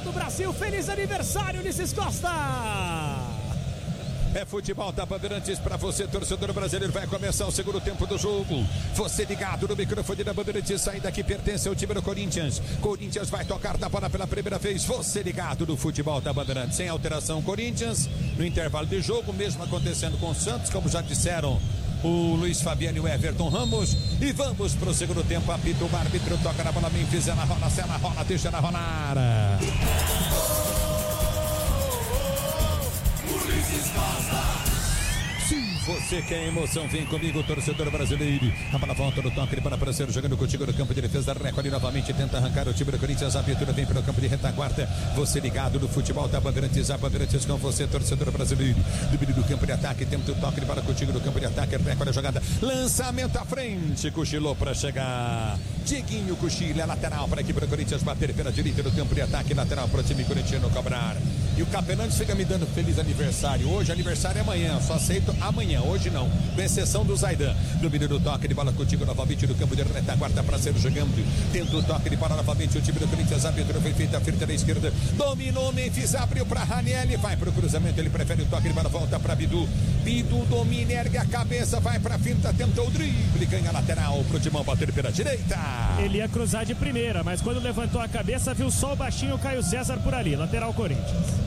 do Brasil. Feliz aniversário, Ulisses Costa! É futebol da Bandeirantes para você, torcedor brasileiro. Vai começar o segundo tempo do jogo. Você ligado no microfone da Bandeirantes. Saída que pertence ao time do Corinthians. Corinthians vai tocar na bola pela primeira vez. Você ligado no futebol da Bandeirantes. Sem alteração, Corinthians. No intervalo de jogo, mesmo acontecendo com o Santos, como já disseram o Luiz Fabiano e o Everton Ramos. E vamos pro segundo tempo. Apita o árbitro, toca na bola. Memphis, ela rola, se ela rola, deixa ela rolar. Sim, você quer emoção, vem comigo, torcedor brasileiro. A bola volta no toque, ele para aparecer jogando contigo no campo de defesa. Recolhe novamente, tenta arrancar o time do Corinthians. A abertura vem pelo campo de retaguarda. Você ligado no futebol da Bandeirantes. A Bandeirantes com você, torcedor brasileiro. Domínio do campo de ataque, tenta o toque, ele para contigo no campo de ataque. Recolhe a jogada, lançamento à frente, cochilou para chegar. Dieguinho cochila, lateral para a equipe do Corinthians bater pela direita do campo de ataque. Lateral para o time corintiano cobrar. E o Capenantes fica me dando feliz aniversário. Hoje aniversário é amanhã, só aceito amanhã, hoje não, com exceção do Zaidan. Domínio do toque de bola contigo novamente no campo de retaguarda para ser jogando. Tenta o toque de bola novamente o time do Corinthians. A abertura foi feita, frente da esquerda. Dominou Memphis, abriu para Raniel, vai para o cruzamento, ele prefere o toque de bola, volta para Bidu. Bidu domina, ergue a cabeça, vai para a finta, tentou o drible, ganha lateral para o Timão bater pela direita. Ele ia cruzar de primeira, mas quando levantou a cabeça, viu só o baixinho Caio César por ali, lateral Corinthians.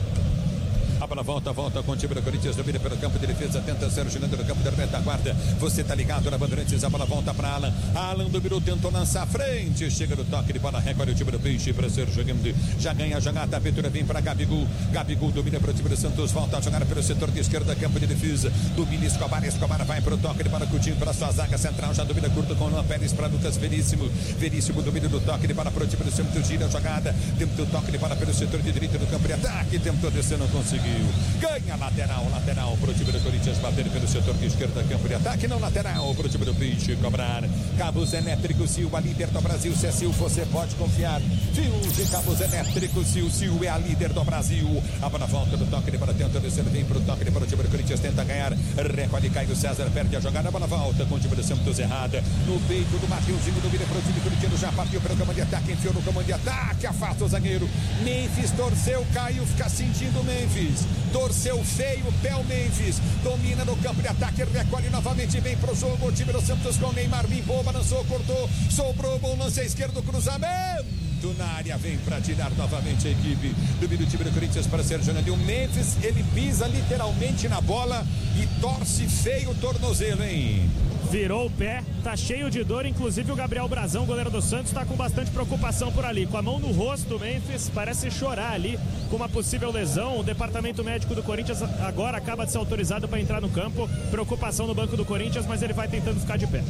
A bola volta com o time do Corinthians, domina pelo campo de defesa, tenta ser jogando no campo da retaguarda. Você tá ligado na Bandeirantes, a bola volta para Alan. Alan dominou, tentou lançar à frente, chega no toque de bola, recolhe o time do Peixe para ser jogando. Já ganha a jogada, a abertura vem para Gabigol. Gabigol domina para o time do Santos, volta a jogar pelo setor de esquerda, campo de defesa. Domina Escobar, Escobar vai para o toque de bola, Coutinho para sua zaga central, já domina curto com o Luan Pérez para Lucas Veríssimo. Veríssimo domina do toque de bola para o time do Santos, gira a jogada, tentou o toque de bola pelo setor de direita do campo de ataque, tentou descer, não conseguiu. Ganha lateral pro time do Corinthians bater pelo setor de esquerda, campo de ataque, não lateral pro time do Peixe cobrar. Cabos elétricos Sil, a líder do Brasil. Se é Sil, você pode confiar. Fios de cabos elétricos Sil, Sil é a líder do Brasil. A bola volta do toque de bola, tenta descer, vem pro toque de bola, o time do Corinthians tenta ganhar. Recolhe Caio César, perde a jogada, a bola volta com o time do Santos errada. No peito do Mateuzinho, domina pro time corintiano, já partiu pelo comando de ataque, enfiou no comando de ataque, afasta o zagueiro. Memphis torceu, Caio fica sentindo Memphis. Torceu feio, pé o Memphis, domina no campo de ataque, recolhe novamente, vem pro jogo, o time do Santos com Neymar, limpou, balançou, cortou, sobrou, bom lance à esquerda, cruzamento na área, vem para tirar novamente a equipe do time do Corinthians para ser jogando. E o Memphis, ele pisa literalmente na bola e torce feio o tornozelo, hein? Virou o pé, tá cheio de dor, inclusive o Gabriel Brazão, goleiro do Santos, tá com bastante preocupação por ali, com a mão no rosto do Memphis, parece chorar ali com uma possível lesão. O departamento médico do Corinthians agora acaba de ser autorizado para entrar no campo, preocupação no banco do Corinthians, mas ele vai tentando ficar de pé.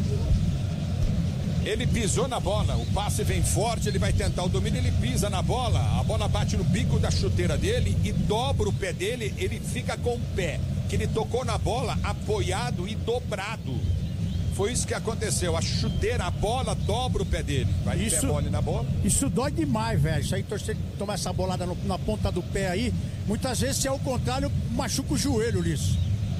Ele pisou na bola, o passe vem forte, ele vai tentar o domínio, ele pisa na bola, a bola bate no bico da chuteira dele e dobra o pé dele, ele fica com o pé, que ele tocou na bola apoiado e dobrado. Foi isso que aconteceu, a chuteira, a bola dobra o pé dele. Vai pé mole na bola. Isso dói demais, velho. Isso aí, torcer, tomar essa bolada na ponta do pé aí, muitas vezes, se é o contrário, machuca o joelho, Ulisses.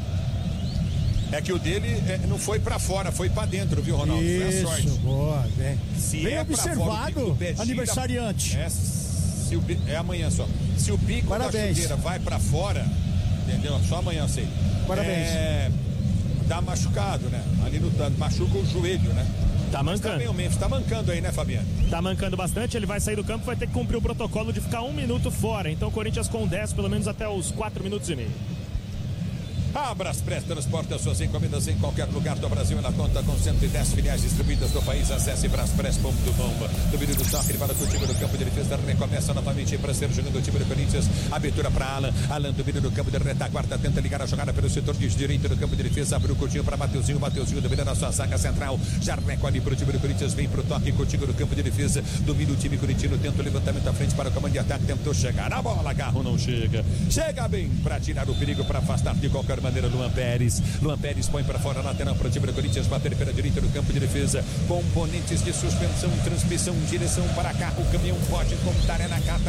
É que o dele não foi pra fora, foi pra dentro, viu, Ronaldo? Isso, foi a sorte. Boa, velho. Bem observado, aniversariante. É amanhã só. Se o bico da chuteira vai pra fora, entendeu? Só amanhã, sei. Parabéns. Dá machucado, né? Ali lutando, machuca o joelho, né? Tá mancando. Também o Memphis tá mancando aí, né, Fabiano? Tá mancando bastante, ele vai sair do campo, vai ter que cumprir o protocolo de ficar 1 minuto fora. Então o Corinthians com 10, pelo menos até os 4 minutos e meio. A Braspress transporta suas encomendas em qualquer lugar do Brasil. Ela conta com 110 filiais distribuídas no país. Acesse braspress.com. Domínio do toque para o time do campo de defesa. Recomeça novamente para ser jogando o time do Corinthians. Abertura para Alan. Alan domina do campo de retaguarda. Tenta ligar a jogada pelo setor de direito do campo de defesa. Abriu o Coutinho para Mateuzinho. Mateuzinho domina na sua zaga central. Já recolhe para o time do Corinthians. Vem para o toque. Coutinho no campo de defesa. Domina o time corintiano. Tenta o levantamento à frente para o comando de ataque. Tentou chegar. A bola, Garro não chega. Chega bem para tirar o perigo, para afastar de qualquer maneira Luan Pérez. Luan Pérez põe para fora, lateral para o time do Corinthians, bater pela direita do campo de defesa. Componentes de suspensão, transmissão, direção para carro, caminhão pode contar, é na cata. A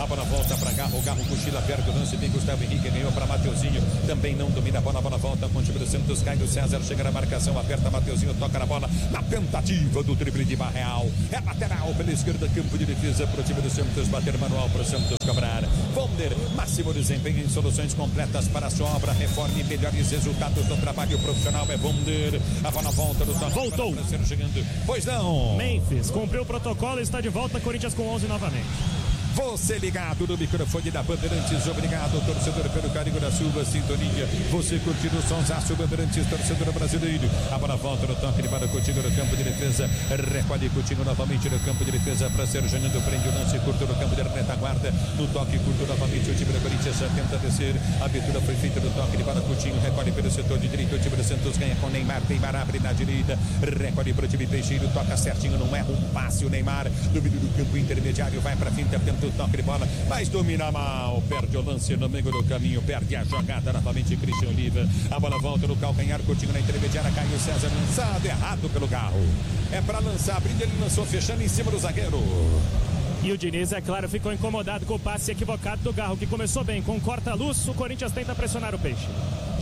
bola volta para Garro. O Garro cochila perto do lance. Tem Gustavo Henrique, ganhou para Mateuzinho. Também não domina a bola volta com o time do Santos. Caio César chega na marcação, aperta Mateuzinho, toca na bola. Na tentativa do drible de Barreal. É lateral pela esquerda, campo de defesa para o time do Santos. Bater manual para o Santos cobrar. Vonder, máximo desempenho em soluções completas para a sua obra. Reforme melhores resultados do trabalho profissional. É Vonder. A bola volta do toque. Voltou. Chegando. Pois não. Memphis cumpriu o protocolo e está de volta. Corinthians com 11 novamente. Você ligado no microfone da Bandeirantes, obrigado, torcedor, pelo carinho da sua sintonia. Você curtindo o sonsaço Bandeirantes, torcedor brasileiro. A bola volta no toque de bola, Coutinho no campo de defesa. Recolhe Coutinho novamente no campo de defesa para ser Janando, prende o lance curto no campo de retaguarda. No toque curto novamente, o time do Corinthians tenta descer. A abertura foi feita no toque de bola, Coutinho recolhe pelo setor de direita. O time do Santos ganha com Neymar. Neymar abre na direita, recolhe para o time Peixeiro, toca certinho, não erra um passe. O Neymar, domínio do campo intermediário, vai para finta, tenta o toque de bola, mas domina mal, perde o lance no meio do caminho, perde a jogada novamente Christian Oliva. A bola volta no calcanhar, Coutinho na intermediária, Caio César lançado, errado pelo Garro. É para lançar, abrindo, ele lançou, fechando em cima do zagueiro. E o Diniz, é claro, ficou incomodado com o passe equivocado do Garro, que começou bem, com corta-luz, o Corinthians tenta pressionar o Peixe.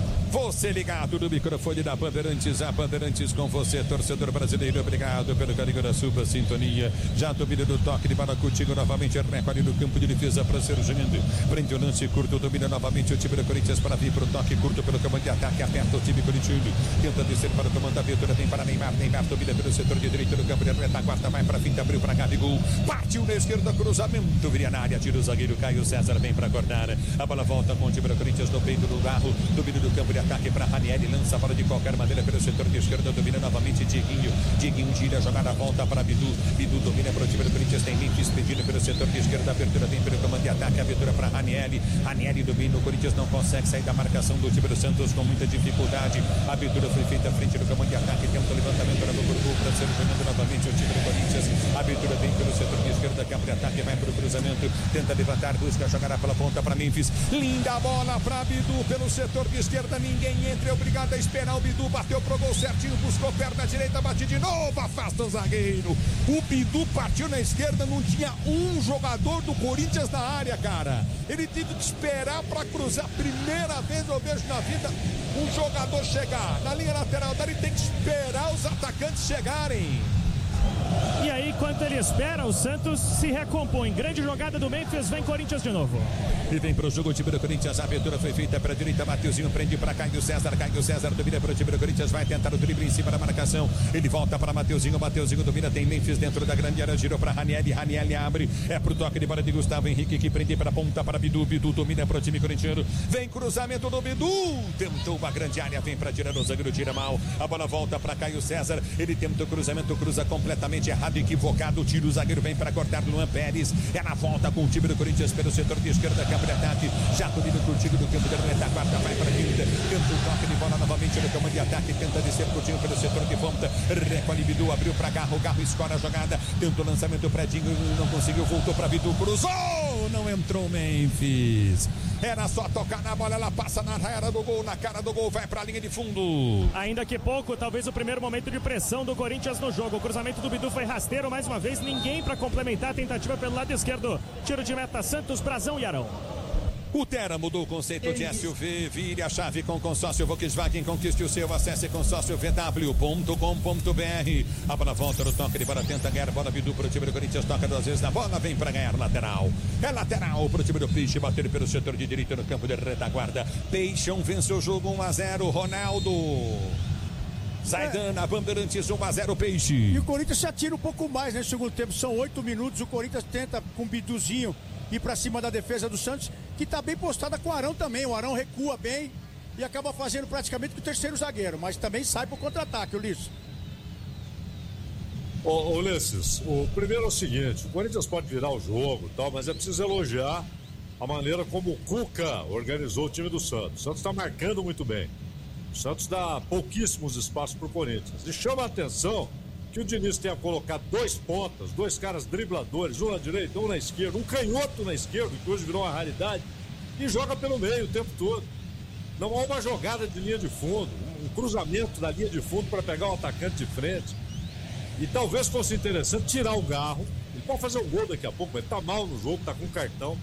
Você ligado no microfone da Bandeirantes, a Bandeirantes com você, torcedor brasileiro, obrigado pelo carinho da sua sintonia. Já domina do toque de bola, Coutinho novamente, recolhe no campo de defesa para ser Janando. Prende o lance curto, domina novamente o time do Corinthians para vir para o toque curto pelo comando de ataque, aperta o time corintiano, tenta descer para o comando da abertura, tem para Neymar, Neymar domina pelo setor de direita no campo de retaguarda, vai para a finta, abriu para Gabigol, partiu na esquerda, cruzamento, viria na área, tira o zagueiro Caio César, vem para acordar. A bola volta com o time do Corinthians no peito do Garro, domina do campo de ataque para Ranieri, lança a bola de qualquer maneira pelo setor de esquerda, domina novamente Dieguinho, Dieguinho tira a jogada, volta para Bidu, Bidu domina para o time do Corinthians, tem Memphis pedindo pelo setor de esquerda, abertura vem pelo comando de ataque, abertura para Ranieri, Ranieri domina, o Corinthians não consegue sair da marcação do time do Santos com muita dificuldade, a abertura foi feita à frente do comando de ataque, tenta o levantamento para o Burbu, para ser jogando novamente o time do Corinthians, a abertura vem pelo setor de esquerda, campo de ataque, vai para o cruzamento, tenta levantar, busca a jogada pela ponta para Memphis, linda bola para Bidu pelo setor de esquerda, ninguém entra, é obrigado a esperar o Bidu, bateu pro gol certinho, buscou perna direita, bate de novo, afasta o zagueiro. O Bidu partiu na esquerda, não tinha um jogador do Corinthians na área, cara. Ele teve que esperar para cruzar. Primeira vez eu vejo na vida um jogador chegar na linha lateral, daí ele tem que esperar os atacantes chegarem. E aí, enquanto ele espera, o Santos se recompõe. Grande jogada do Memphis, vem Corinthians de novo. E vem pro jogo o time do Corinthians, a abertura foi feita para a direita, Mateuzinho prende para Caio César domina para o time do Corinthians, vai tentar o drible em cima da marcação, ele volta para Mateuzinho domina, tem Memphis dentro da grande área, girou para Ranieri, Ranieri abre, é pro toque de bola de Gustavo Henrique, que prende para a ponta para Bidu, Bidu domina para o time corintiano, vem cruzamento do Bidu, tentou uma grande área, vem para tirar o zagueiro, tira mal, a bola volta para Caio César, ele tenta o cruzamento, cruza completamente errado, equivocado, tira o zagueiro, vem para cortar Luan Pérez, é na volta com o time do Corinthians pelo setor de esquerda, campo de ataque, já domina contigo do campo de retaguarda, vai para a direita, tenta o toque de bola novamente no campo de ataque, tenta descer Coutinho pelo setor de ponta, recolhe Bidu, abriu para Garro, Garro escora a jogada, tenta o lançamento, Predinho não conseguiu, voltou para Bidu, cruzou, não entrou Memphis, era só tocar na bola, ela passa na área do gol, na cara do gol, vai para a linha de fundo. Ainda que pouco, talvez o primeiro momento de pressão do Corinthians no jogo, o cruzamento do Bidu foi rasteiro, mais uma vez, ninguém para complementar a tentativa pelo lado esquerdo, tiro de meta Santos, Brazão e Arão. O Terra mudou o conceito de SUV, vire a chave com consórcio Volkswagen, conquiste o seu, acesse consórciovw.com.br. A bola volta no toque de bola, tenta ganhar bola, Bidu para o time do Corinthians, toca duas vezes na bola, vem para ganhar lateral. É lateral para o time do Peixe, bater pelo setor de direita no campo de retaguarda. Peixão vence o jogo 1-0, Ronaldo. Zaidan, a Bandeirantes 1-0 Peixe. E o Corinthians se atira um pouco mais nesse segundo tempo, são 8 minutos, o Corinthians tenta com o Biduzinho ir para cima da defesa do Santos, que está bem postada com o Arão também. O Arão recua bem e acaba fazendo praticamente com o terceiro zagueiro, mas também sai para o contra-ataque, Ulisses. Ulisses, o primeiro é o seguinte, o Corinthians pode virar o jogo, tal, mas é preciso elogiar a maneira como o Cuca organizou o time do Santos. O Santos está marcando muito bem. O Santos dá pouquíssimos espaços para o Corinthians. E chama a atenção que o Diniz tenha colocado dois pontas, dois caras dribladores, um na direita, um na esquerda, um canhoto na esquerda, que hoje virou uma raridade, e joga pelo meio o tempo todo. Não há uma jogada de linha de fundo, um cruzamento da linha de fundo para pegar o atacante de frente. E talvez fosse interessante tirar o Garro. Ele pode fazer um gol daqui a pouco, mas ele tá mal no jogo, tá com cartão.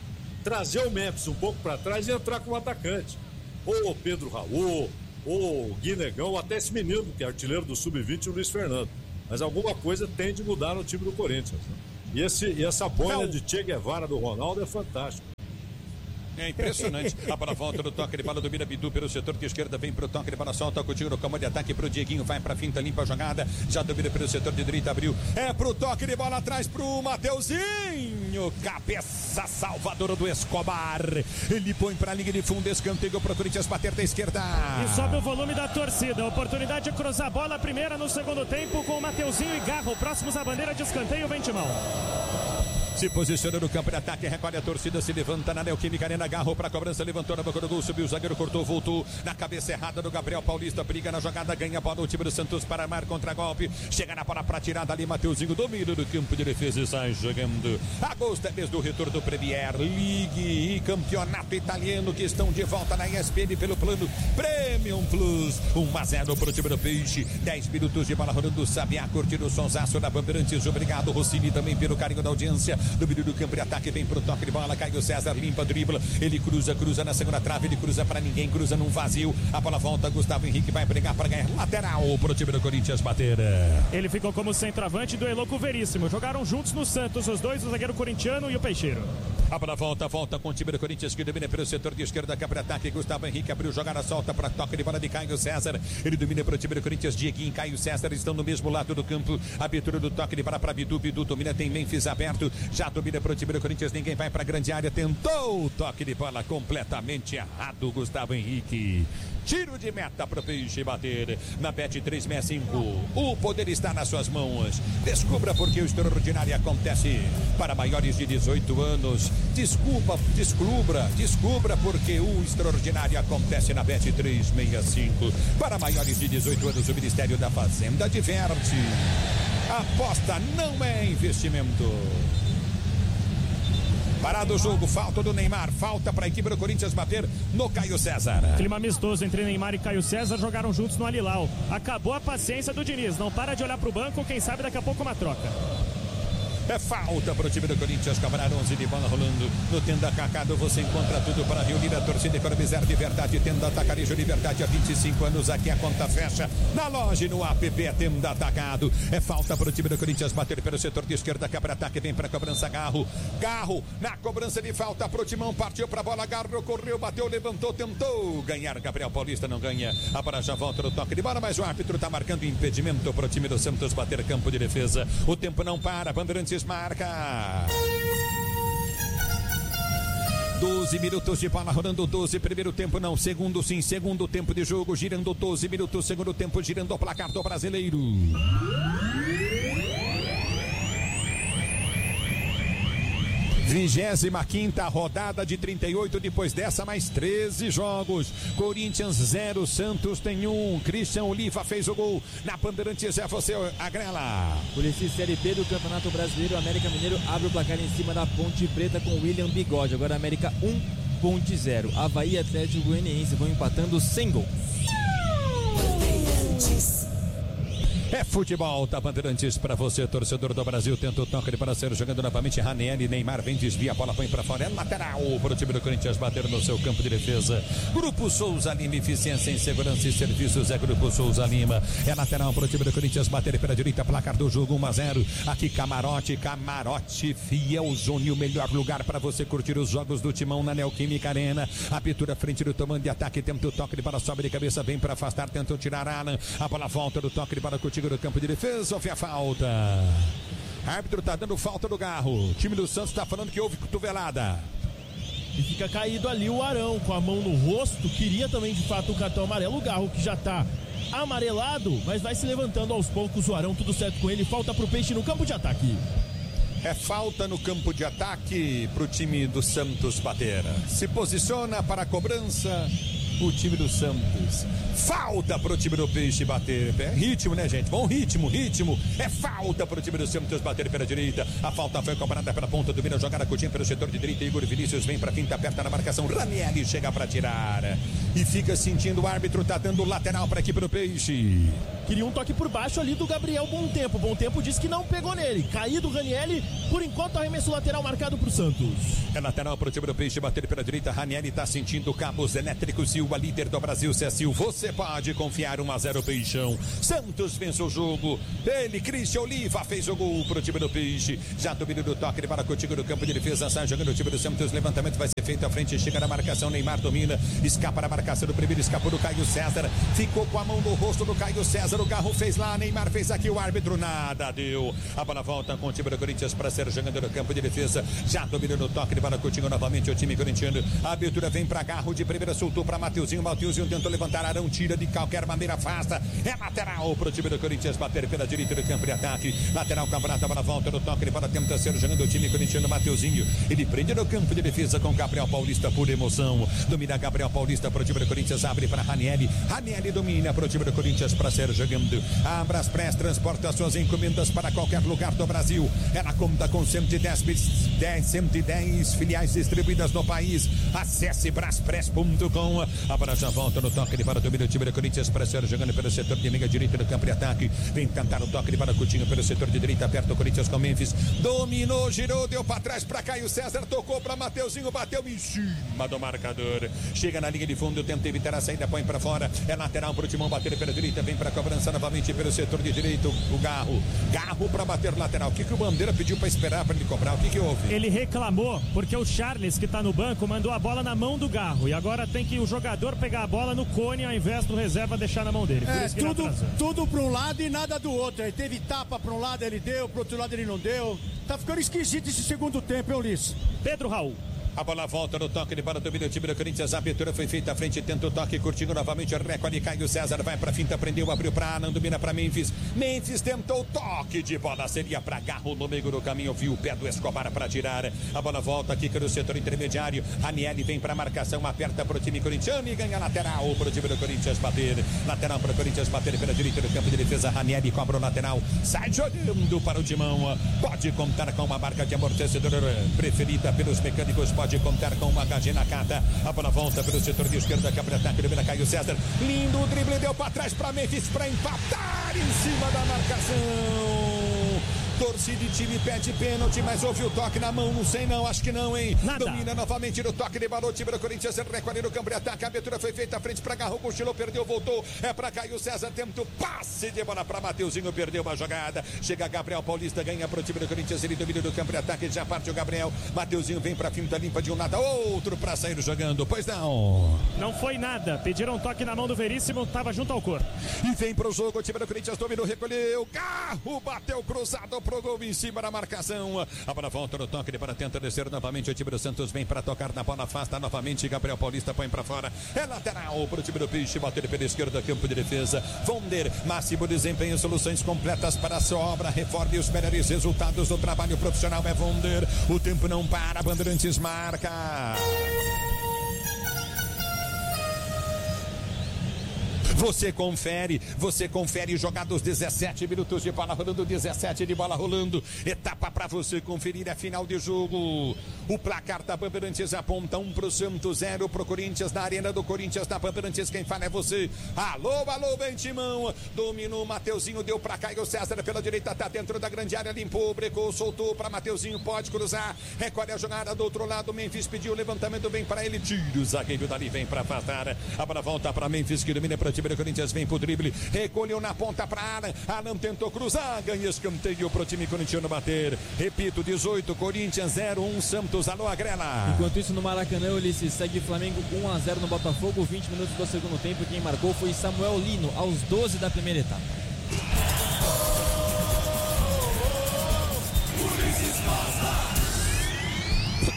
trazer o Memphis um pouco para trás e entrar com o atacante. Ou o Pedro Raul, ou o Guinegão, ou até esse menino, que é artilheiro do Sub-20, o Luiz Fernando. Mas alguma coisa tem de mudar no time do Corinthians. Né? E essa boina de Che Guevara do Ronaldo é fantástica. É impressionante. A bola volta do toque de bola, domina Bidu pelo setor de esquerda, vem pro toque de bola, solta o tiro no campo de ataque pro Dieguinho, vai pra finta, limpa a jogada, já domina pelo setor de direita, abriu. É pro toque de bola atrás pro Mateuzinho, cabeça salvadora do Escobar. Ele põe pra linha de fundo, escanteio pro Corinthians bater da esquerda. E sobe o volume da torcida. Oportunidade de cruzar a bola, primeira no segundo tempo com o Mateuzinho e Garro. Próximos à bandeira de escanteio, vem Timão. Se posiciona no campo de ataque, recolhe a torcida, se levanta na Neoquímica Arena, agarrou pra cobrança, levantou na boca do gol, subiu o zagueiro, cortou, voltou na cabeça errada do Gabriel Paulista, briga na jogada, ganha a bola o time do Santos para armar contra-golpe, chega na bola pra tirada ali, Mateuzinho domina do campo de defesa e sai jogando. Agosto é mês do retorno do Premier League e campeonato italiano que estão de volta na ESPN pelo plano Premium Plus. 1-0 pro time do Peixe, 10 minutos de bola rolando, Sabiá curtindo o sonsaço da Bandeirantes, obrigado Rossini também pelo carinho da audiência. Domínio do campo de ataque, vem pro toque de bola, Caio César limpa, dribla, ele cruza na segunda trave, ele cruza pra ninguém, cruza num vazio, a bola volta, Gustavo Henrique vai brigar para ganhar lateral pro time do Corinthians bater. Ele ficou como centroavante do Eloco Veríssimo, jogaram juntos no Santos, os dois, o zagueiro corintiano e o Peixeiro. A bola volta com o time do Corinthians que domina pelo setor de esquerda, campo de ataque, Gustavo Henrique abriu, jogada, solta para toque de bola de Caio César, ele domina pelo time do Corinthians, Dieguinho e Caio César estão no mesmo lado do campo, abertura do toque de bola para Bidu, Bidu domina, tem Memphis aberto, já domina pro time do Corinthians, ninguém vai pra grande área, tentou o toque de bola completamente errado, Gustavo Henrique. Tiro de meta para o Peixe bater na Bet365. O poder está nas suas mãos. Descubra porque o extraordinário acontece para maiores de 18 anos. Descubra porque o extraordinário acontece na Bet365. Para maiores de 18 anos, o Ministério da Fazenda adverte. Aposta não é investimento. Parado o jogo, falta do Neymar, falta para a equipe do Corinthians bater no Caio César. Clima amistoso entre Neymar e Caio César, jogaram juntos no Al-Hilal. Acabou a paciência do Diniz, não para de olhar para o banco, quem sabe daqui a pouco uma troca. É falta para o time do Corinthians, cobrar 11 de bola rolando. No Tenda Atacado você encontra tudo para reunir a torcida e economizar de verdade. Tenda Atacarejo de verdade há 25 anos. Aqui a conta fecha na loja e no app Tenda Atacado. É falta para o time do Corinthians bater pelo setor de esquerda. Cá para ataque, vem para a cobrança Garro. Garro na cobrança de falta pro Timão. Partiu para a bola, Garro correu, bateu, levantou, tentou ganhar. Gabriel Paulista não ganha. A bola já volta no toque de bola, mas o árbitro está marcando impedimento para o time do Santos bater campo de defesa. O tempo não para, Bandeirantes marca. 12 minutos de bola rodando, 12, primeiro tempo não, segundo sim, segundo tempo de jogo, girando 12 minutos, segundo tempo, girando o placar do brasileiro. 25ª rodada de 38, depois dessa mais 13 jogos. Corinthians 0, Santos tem 1. Christian Oliva fez o gol. Na Bandeirantes é você, Agrela. Por esse Série B do Campeonato Brasileiro, o América Mineiro abre o placar em cima da Ponte Preta com William Bigode. Agora América 1, Ponte 0. Avaí e Atlético Goianiense vão empatando sem gol. É futebol da Bandeirantes para você, torcedor do Brasil. Tenta o toque para ser jogando novamente. Ranieri, Neymar vem, desvia, a bola põe para fora. É lateral para o time do Corinthians bater no seu campo de defesa. Grupo Souza Lima, eficiência em segurança e serviços. É Grupo Souza Lima. É lateral para o time do Corinthians bater pela direita. Placar do jogo 1-0. Aqui Camarote Fiel Zone, o melhor lugar para você curtir os jogos do Timão na Neoquímica Arena. Abertura frente do comando de ataque. Tenta o toque de bola, sobe de cabeça, vem para afastar, tenta tirar Alan. A bola volta do toque de bola contigo do campo de defesa, sofre a falta. Árbitro tá dando falta do Garro. O time do Santos tá falando que houve cotovelada. E fica caído ali o Arão com a mão no rosto. Queria também de fato o cartão amarelo. O Garro que já tá amarelado, mas vai se levantando aos poucos o Arão, tudo certo com ele. Falta pro Peixe no campo de ataque. É falta no campo de ataque pro time do Santos bater. Se posiciona para a cobrança o time do Santos. Falta pro time do Peixe bater. Ritmo, né, gente? Bom ritmo. É falta pro time do Santos bater pela direita. A falta foi cobrada pela ponta, domina a jogada, Coutinho pelo setor de direita. Igor Vinícius vem pra finta, aperta na marcação. Ranieri chega pra tirar. E fica sentindo o árbitro, tá dando lateral pra equipe do Peixe. Queria um toque por baixo ali do Gabriel Bom Tempo. Bom Tempo disse que não pegou nele. Caído o Ranieri, por enquanto arremesso lateral marcado pro Santos. É lateral pro time do Peixe bater pela direita. Ranieri tá sentindo cabos elétricos. Silva, líder do Brasil, Cecil. Você pode confiar 1-0 Peixão. Santos vence o jogo. Ele, Cristian Oliva, fez o gol pro time do Peixe. Já domina do toque, ele para contigo no campo de defesa. Sai jogando o time do Santos. Levantamento vai ser feito à frente. Chega na marcação. Neymar domina. Escapa na marcação do primeiro. Escapou do Caio César. Ficou com a mão no rosto do Caio César. O Garro fez lá. Neymar fez aqui. O árbitro nada deu. A bola volta com o time do Corinthians para ser jogando no campo de defesa. Já domina no toque. Ele para contigo novamente o time corintiano. A abertura vem para Garro de primeira. Soltou para Mateuzinho. Mateuzinho tentou levantar. Arão tira de qualquer maneira, afasta. É lateral pro time do Corinthians bater pela direita do campo de ataque. Lateral, Campeonato, a bola volta no toque. Ele para tenta ser jogando o time corintiano. Mateuzinho. Ele prende no campo de defesa com Gabriel Paulista por emoção. Domina Gabriel Paulista pro time do Corinthians. Abre para Ranieri. Ranieri domina pro time do Corinthians para ser jogando. A Braspress transporta suas encomendas para qualquer lugar do Brasil. Ela conta com 110 filiais distribuídas no país. Acesse braspress.com. A bola já volta no toque. Ele para domina o time do Corinthians para ser jogando pelo setor de meia direita do campo de ataque. Vem tentar o toque. Ele para Coutinho pelo setor de direita. Aperta o Corinthians com Memphis. Dominou, girou, deu para trás para Caio César. Tocou para Mateuzinho. Bateu em cima do marcador. Chega na linha de fundo. Tenta evitar a saída. Põe para fora. É lateral para o Timão bater pela direita. Vem para a cobrança novamente pelo setor de direito. O Garro para bater lateral. O que o Bandeira pediu para esperar para ele cobrar? O que houve? Ele reclamou porque o Charles, que tá no banco, mandou a bola na mão do Garro. E agora tem que o jogador pegar a bola no cone ao invés do reserva deixar na mão dele. Tudo para um lado e nada do outro. Ele teve tapa para um lado, ele deu, pro outro lado ele não deu. Tá ficando esquisito esse segundo tempo, hein, Ulisses? Pedro Raul. A bola volta no toque de bola do time do Corinthians. A abertura foi feita à frente, tenta o toque, curtindo novamente o recolhe. Caio César vai pra finta, prendeu, abriu pra Alan, domina pra Memphis. Memphis tentou o toque de bola, seria pra Garro no meio do caminho, viu o pé do Escobar pra tirar. A bola volta aqui no setor intermediário. Ranieri vem pra marcação, aperta pro time corintiano e ganha lateral pro time do Corinthians bater. Lateral pro Corinthians bater pela direita do campo de defesa. Ranieri cobra o lateral, sai jogando para o Timão. Pode contar com uma marca de amortecedor preferida pelos mecânicos. Pode contar com uma HG Nakata. A bola volta pelo setor de esquerda. Cabra ataque, domina Caio César. Lindo o drible, deu para trás para Memphis para empatar em cima da marcação. Torcida e time pede pênalti, mas houve o toque na mão, não sei não, acho que não, hein? Nada. Domina novamente no toque de bola o time do Corinthians, recolhe no campo de ataque, a abertura foi feita à frente para Garro, cochilou, perdeu, voltou, é para Caio César, tenta o passe de bola para Mateuzinho, perdeu uma jogada, chega Gabriel Paulista, ganha pro time do Corinthians, ele domina no campo de ataque, já parte o Gabriel, Mateuzinho vem pra finta limpa de um lado a outro para sair jogando, pois não. Não foi nada, pediram um toque na mão do Veríssimo, tava junto ao corpo. E vem pro jogo, o time do Corinthians dominou, recolheu, Garro bateu cruzado pro gol em cima da marcação. A bola volta no toque, ele para tenta descer novamente. O time do Santos vem para tocar na bola, afasta novamente. Gabriel Paulista põe para fora. É lateral para o time do Peixe, bater pela esquerda, campo de defesa. Vonder, máximo desempenho, soluções completas para a sua obra. Reforme os melhores resultados do trabalho profissional. É Vonder. O tempo não para, Bandeirantes marca. Você confere jogados 17 minutos de bola rolando, 17 de bola rolando. Etapa para você conferir a final de jogo. O placar da Bandeirantes aponta 1 pro Santos, 0 pro Corinthians, na Arena do Corinthians, da Bandeirantes. Quem fala é você. Alô, Bentimão. Dominou, Mateuzinho, deu para Caio César pela direita, tá dentro da grande área, limpou, brecou, soltou para Mateuzinho, pode cruzar. Recolhe a jogada do outro lado, Memphis pediu o levantamento, vem para ele, tira o zagueiro dali, vem para afastar. A bola volta para Memphis, que domina para o time do Corinthians, vem pro drible, recolheu na ponta para Alan tentou cruzar, ganha escanteio pro time corintiano bater. Repito, 18, Corinthians 0-1, Santos. Alô, Agrela. Enquanto isso, no Maracanã, Ulisses, segue Flamengo 1-0 no Botafogo, 20 minutos do segundo tempo. Quem marcou foi Samuel Lino, aos 12 da primeira etapa.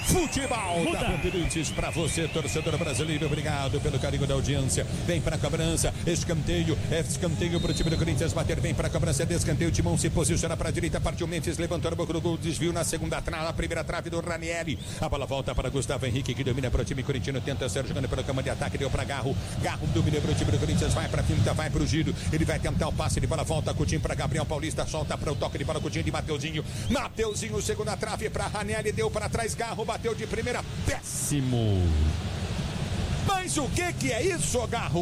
Futebol da Bandeirantes para você, torcedor brasileiro. Obrigado pelo carinho da audiência. Vem para a cobrança, escanteio para o time do Corinthians bater. Vem para a cobrança de escanteio. O Timão se posiciona para a direita. Partiu Memphis, levantou a boca do gol, desviou na segunda trave, na primeira trave do Ranieri. A bola volta para Gustavo Henrique, que domina para o time corintiano. Tenta ser jogando pela cama de ataque. Deu para Garro. Garro domina para o time do Corinthians. Vai para a finta, vai para o giro. Ele vai tentar o passe de bola. Volta Coutinho para Gabriel Paulista. Solta para o toque de bola. Coutinho de Mateuzinho. Mateuzinho, segunda trave para Ranieri. Deu para trás. Garro bateu de primeira. Péssimo. Mas o que é isso, Garro?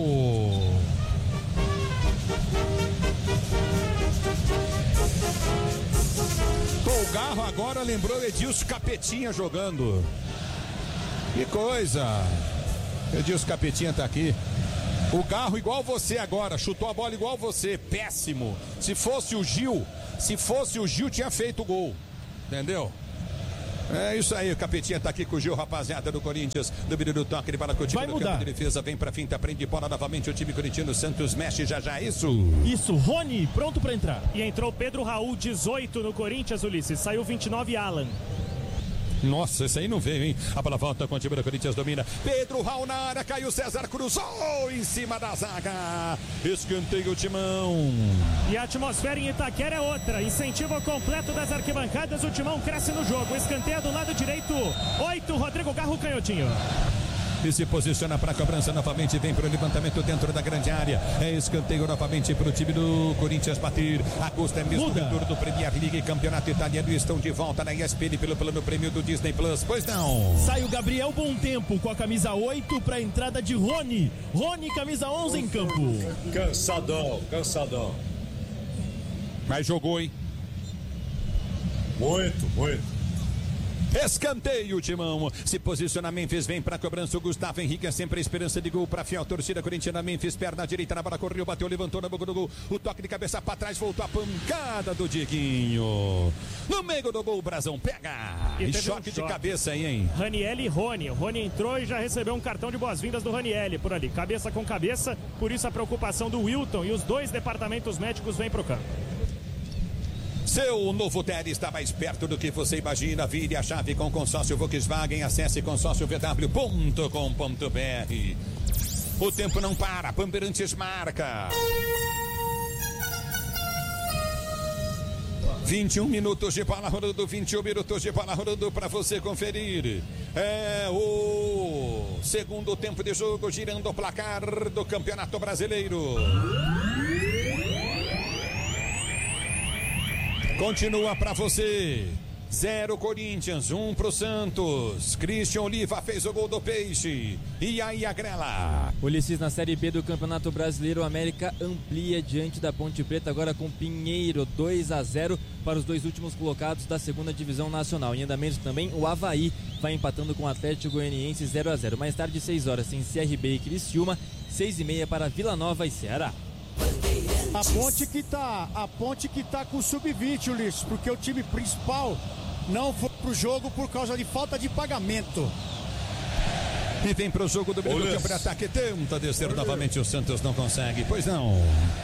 O Garro agora lembrou Edilson Capetinha jogando. Que coisa. Edilson Capetinha tá aqui. O Garro igual você agora, chutou a bola igual você, péssimo. Se fosse o Gil tinha feito o gol. Entendeu? É isso aí, o Capetinha tá aqui com o Gil, rapaziada do Corinthians, domínio do toque, ele para com o time do campo de defesa, vem pra finta, prende bola novamente o time corintiano, Santos mexe já, isso. Isso, Rony, pronto pra entrar. E entrou Pedro Raul, 18 no Corinthians, Ulisses, saiu 29 Alan. Nossa, esse aí não veio, hein? A bola volta com o time do Corinthians, domina. Pedro Raul na área, caiu César, cruzou em cima da zaga. Escanteio o Timão. E a atmosfera em Itaquera é outra. Incentivo completo das arquibancadas, o Timão cresce no jogo. Escanteio do lado direito, 8, Rodrigo Garro, canhotinho. E se posiciona para a cobrança novamente, vem para o levantamento dentro da grande área. É escanteio novamente para o time do Corinthians bater. Augusto é mesmo retorno do Premier League, campeonato italiano, estão de volta na ESPN pelo plano prêmio do Disney Plus. Pois não. Sai o Gabriel Bom Tempo com a camisa 8 para a entrada de Rony. Rony, camisa 11 em campo. Cansadão. Mas jogou, hein? Muito. Escanteio, Timão. Se posiciona Memphis, vem para a cobrança. O Gustavo Henrique é sempre a esperança de gol para a fiel torcida corintiana. Memphis, perna direita na bola, correu, bateu, levantou na boca do gol. O toque de cabeça para trás, voltou a pancada do Diguinho. No meio do gol, o Brasão pega. E choque de cabeça aí, hein? Ranieri e Rony. O Rony entrou e já recebeu um cartão de boas-vindas do Ranieri por ali. Cabeça com cabeça, por isso a preocupação do Wilton. E os dois departamentos médicos vêm para o campo. Seu novo TED está mais perto do que você imagina. Vire a chave com consórcio Volkswagen. Acesse consórciovw.com.br. O tempo não para. Bandeirantes marca. 21 minutos de bola rolando. 21 minutos de bola rolando para você conferir. É o segundo tempo de jogo, girando o placar do Campeonato Brasileiro. Continua para você. 0 Corinthians, 1 pro Santos. Christian Oliva fez o gol do Peixe. E aí, Agrela. Ulisses, na Série B do Campeonato Brasileiro, o América amplia diante da Ponte Preta, agora com Pinheiro, 2-0 para os dois últimos colocados da segunda divisão nacional. Em andamento também, o Avaí vai empatando com o Atlético Goianiense 0-0. Mais tarde, 6 horas, tem CRB e Criciúma, 6h30 para Vila Nova e Ceará. A ponte que tá com o sub-20, Ulisses, porque o time principal não foi pro jogo por causa de falta de pagamento. E vem pro jogo do meio do campo de ataque, tenta descer novamente, o Santos não consegue, pois não.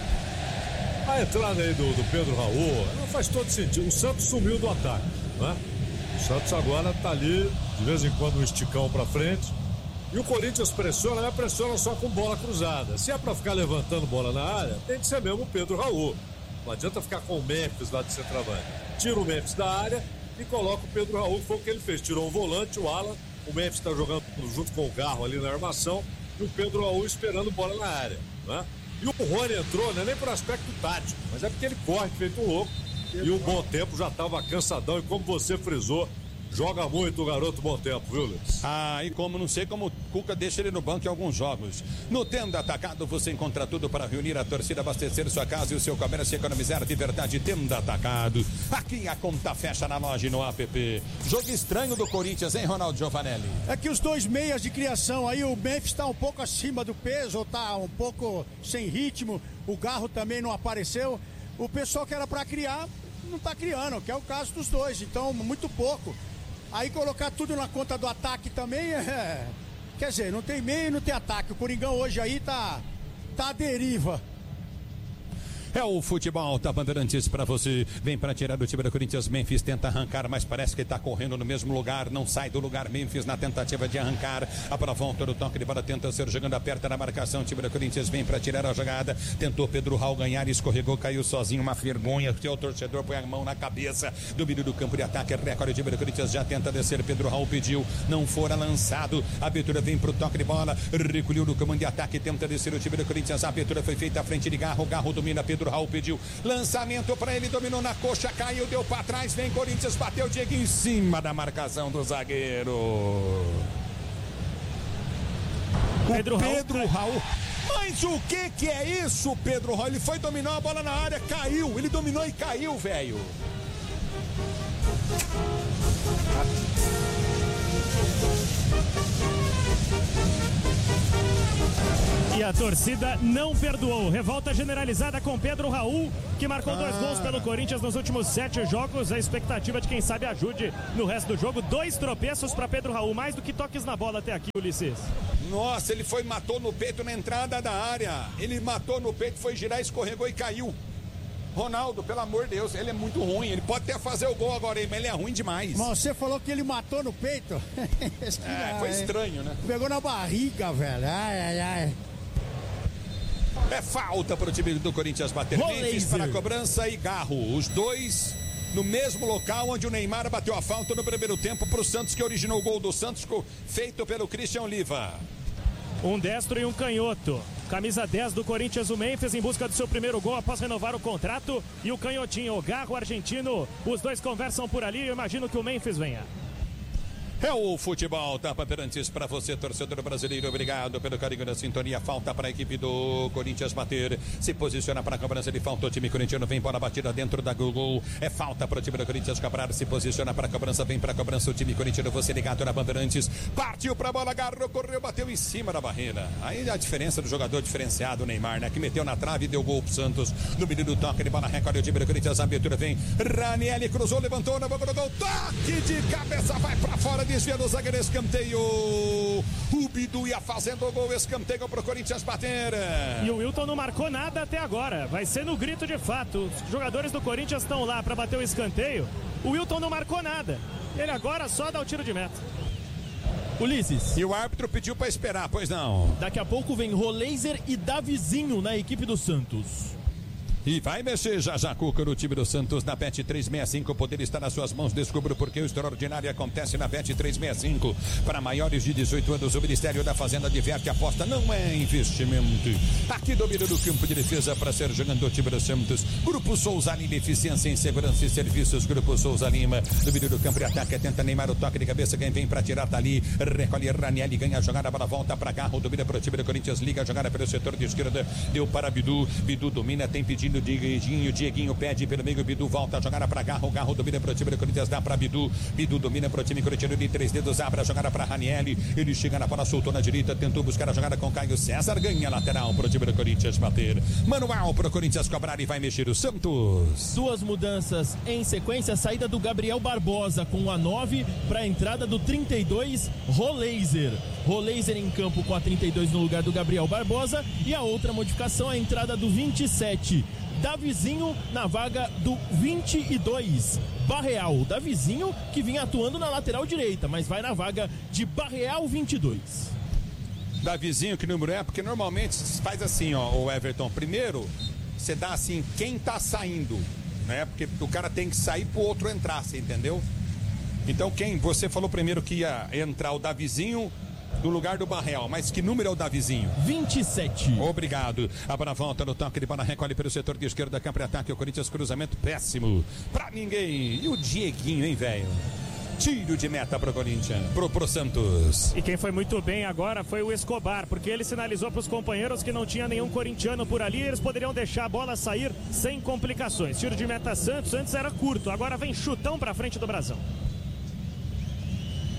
A entrada aí do Pedro Raul não faz todo sentido. O Santos sumiu do ataque, né? O Santos agora tá ali, de vez em quando um esticão pra frente. E o Corinthians pressiona, mas pressiona só com bola cruzada. Se é pra ficar levantando bola na área, tem que ser mesmo o Pedro Raul. Não adianta ficar com o Memphis lá de centroavante. Tira o Memphis da área e coloca o Pedro Raul, que foi o que ele fez. Tirou o volante, o Alan, o Memphis tá jogando junto com o Garro ali na armação e o Pedro Raul esperando bola na área, né? E o Rony entrou, não é nem por aspecto tático, mas é porque ele corre feito louco. E o Bom Tempo já tava cansadão e, como você frisou, joga muito o garoto Bom Tempo, viu, Luiz? Ah, e como não sei como o Cuca deixa ele no banco em alguns jogos. No Tenda Atacado você encontra tudo para reunir a torcida, abastecer sua casa e o seu comércio e economizar de verdade. Tenda Atacado. Aqui a conta fecha na loja e no app. Jogo estranho do Corinthians, hein, Ronaldo Giovanelli? É que os dois meias de criação aí, o Memphis tá um pouco acima do peso, ou tá um pouco sem ritmo, o Garro também não apareceu. O pessoal que era para criar, não tá criando, que é o caso dos dois, então muito pouco. Aí colocar tudo na conta do ataque também quer dizer, não tem meio e não tem ataque. O Coringão hoje aí tá à deriva. É o futebol da Bandeirantes pra você. Vem pra tirar do time do Corinthians. Memphis tenta arrancar, mas parece que ele tá correndo no mesmo lugar. Não sai do lugar. Memphis na tentativa de arrancar. A para volta do toque de bola. Tenta ser jogando aperta na marcação. O time do Corinthians vem pra tirar a jogada. Tentou Pedro Raul ganhar. Escorregou, caiu sozinho. Uma vergonha. O torcedor põe a mão na cabeça. Domínio do campo de ataque. Recorde. O time do Corinthians já tenta descer. Pedro Raul pediu. Não fora lançado. A abertura vem pro toque de bola. Recolheu no comando de ataque. Tenta descer o time do Corinthians. A abertura foi feita à frente de Garro. Garro domina. Pedro Raul pediu lançamento para ele, dominou na coxa, caiu, deu para trás, vem Corinthians, bateu o Diego em cima da marcação do zagueiro. Pedro Raul. Mas o que é isso, Pedro Raul? Ele foi dominar a bola na área, caiu, ele dominou e caiu, velho. E a torcida não perdoou. Revolta generalizada com Pedro Raul, que marcou 2 gols pelo Corinthians nos últimos 7 jogos. A expectativa de quem sabe ajude no resto do jogo. 2 tropeços para Pedro Raul, mais do que toques na bola até aqui, Ulisses. Nossa, ele matou no peito na entrada da área. Ele matou no peito, foi girar, escorregou e caiu. Ronaldo, pelo amor de Deus, ele é muito ruim. Ele pode até fazer o gol agora, mas ele é ruim demais. Mas você falou que ele matou no peito? Foi estranho, né? Pegou na barriga, velho. Ai. É falta para o time do Corinthians bater. Memphis para a cobrança e Garro. Os dois no mesmo local onde o Neymar bateu a falta no primeiro tempo para o Santos, que originou o gol do Santos, feito pelo Christian Oliva. Um destro e um canhoto. Camisa 10 do Corinthians, o Memphis, em busca do seu primeiro gol após renovar o contrato. E o canhotinho, o Garro argentino. Os dois conversam por ali. Eu imagino que o Memphis venha. É o futebol da Bandeirantes para você, torcedor brasileiro. Obrigado pelo carinho da sintonia. Falta para a equipe do Corinthians bater. Se posiciona para a cobrança de falta. O time corintiano vem bola batida dentro da gol. É falta para o time do Corinthians cobrar. Se posiciona para a cobrança. Vem para a cobrança o time corintiano. Você ligado na Bandeirantes. Partiu para a bola, agarrou, correu, bateu em cima da barreira. Aí a diferença do jogador diferenciado, o Neymar, né? Que meteu na trave e deu gol pro Santos. No meio do toque de bola, recorde o time do Corinthians. A abertura vem. Ranieri cruzou, levantou na boca do gol. Toque de cabeça, vai para fora. Desvia do zagueiro, escanteio. O Bidu ia fazendo o gol, escanteio pro Corinthians bater. E o Wilton não marcou nada até agora. Vai ser no grito de fato. Os jogadores do Corinthians estão lá para bater o escanteio. O Wilton não marcou nada. Ele agora só dá o tiro de meta. Ulisses. E o árbitro pediu para esperar, pois não. Daqui a pouco vem Roleiser e Davizinho na equipe do Santos. E vai mexer já Cuca no time do Santos na Bet 365. O poder está nas suas mãos. Descubra porque o extraordinário acontece na Bet 365. Para maiores de 18 anos, o Ministério da Fazenda adverte: a aposta não é investimento. Aqui domina do campo de defesa para ser jogando o time do Santos. Grupo Souza Lima, eficiência em segurança e serviços. Grupo Souza Lima, domínio do campo de ataque. Tenta Neymar, o toque de cabeça. Quem vem para tirar tá ali. Recolhe Ranieri, ganha a jogada, para volta para Garro. Domina para o time do Corinthians. Liga a jogada pelo setor de esquerda. Deu para Bidu. Bidu domina, tem pedido Dieguinho pede pelo meio, Bidu volta a jogada para Garro, Garro domina para o time do Corinthians, dá para Bidu, Bidu domina para o time corintiano de 3 dedos, abre a jogada para Ranieri, ele chega na bola, soltou na direita, tentou buscar a jogada com Caio César, ganha lateral para o time do Corinthians bater, manual para o Corinthians cobrar e vai mexer o Santos. 2 mudanças em sequência: saída do Gabriel Barbosa com a 9 para a entrada do 32, Roleiser em campo com a 32 no lugar do Gabriel Barbosa, e a outra modificação, a entrada do 27, Davizinho na vaga do 22, Barreal. Davizinho que vinha atuando na lateral direita, mas vai na vaga de Barreal 22. Davizinho, que número é? Porque normalmente faz assim, ó, o Everton. Primeiro, você dá assim, quem tá saindo, né? Porque o cara tem que sair pro outro entrar, você entendeu? Então quem, você falou primeiro que ia entrar o Davizinho no lugar do Barreal, mas que número é o Davizinho? 27. Obrigado. A bola volta no toque de bola, recolhe pelo setor de esquerda, campo de ataque. O Corinthians, cruzamento péssimo pra ninguém. E o Dieguinho, hein, velho? Tiro de meta pro Corinthians, pro Santos. E quem foi muito bem agora foi o Escobar, porque ele sinalizou pros companheiros que não tinha nenhum corintiano por ali, eles poderiam deixar a bola sair sem complicações. Tiro de meta Santos, antes era curto, agora vem chutão pra frente do Brasão.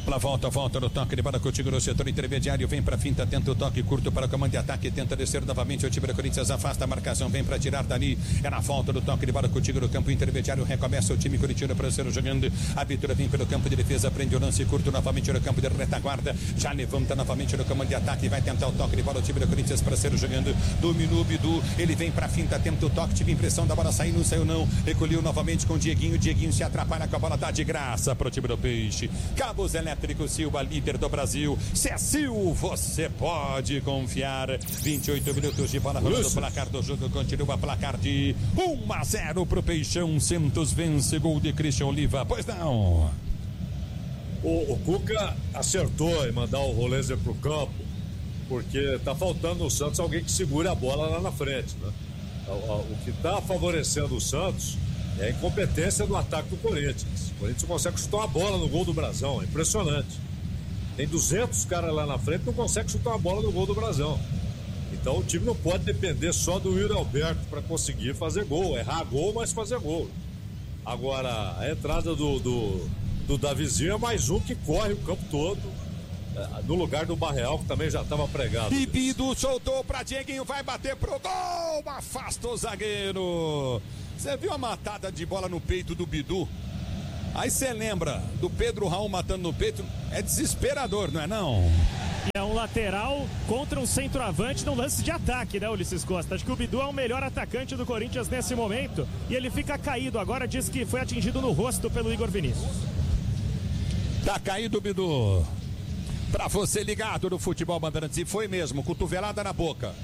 Pela volta no toque de bola contigo no setor intermediário, vem pra finta, tenta o toque curto para o comando de ataque, tenta descer novamente, o time do Corinthians afasta a marcação, vem pra tirar dali, é na volta do toque de bola contigo no campo intermediário, recomeça o time corintiano para ser jogando, a Vitória vem pelo campo de defesa, prende o lance curto novamente no campo de retaguarda, já levanta novamente no comando de ataque, vai tentar o toque de bola, o time do Corinthians para ser jogando, dominou o Bidu, ele vem pra finta, tenta o toque, tive impressão da bola sair, não saiu não, recolheu novamente com o Dieguinho se atrapalha com a bola, dá de graça pro time do Peixe, Cabos Elétricos Silva, líder do Brasil. Cecil, você pode confiar. 28 minutos de bola rolando. O placar do jogo continua. Placar de 1-0 pro Peixão. Santos vence. Gol de Christian Oliva. Pois não. O Cuca acertou em mandar o Rolenzer pro campo, porque tá faltando no Santos alguém que segure a bola lá na frente, né? O que tá favorecendo o Santos é a incompetência do ataque do Corinthians. O Corinthians consegue chutar uma bola no gol do Brasão, é impressionante. Tem 200 caras lá na frente, não consegue chutar uma bola no gol do Brasão. Então o time não pode depender só do Yuri Alberto para conseguir fazer gol. Errar gol, mas fazer gol. Agora, a entrada do Davizinho é mais um que corre o campo todo, no lugar do Barreal, que também já estava pregado. E Bidu soltou pra Dieguinho, vai bater pro gol, afasta o zagueiro. Você viu a matada de bola no peito do Bidu? Aí você lembra do Pedro Raul matando no peito, é desesperador, não é não? É um lateral contra um centroavante num lance de ataque, né, Ulisses Costa? Acho que o Bidu é o melhor atacante do Corinthians nesse momento e ele fica caído agora, diz que foi atingido no rosto pelo Igor Vinícius. Tá caído o Bidu. Pra você ligado no Futebol Bandeirantes, e foi mesmo, cotovelada na boca.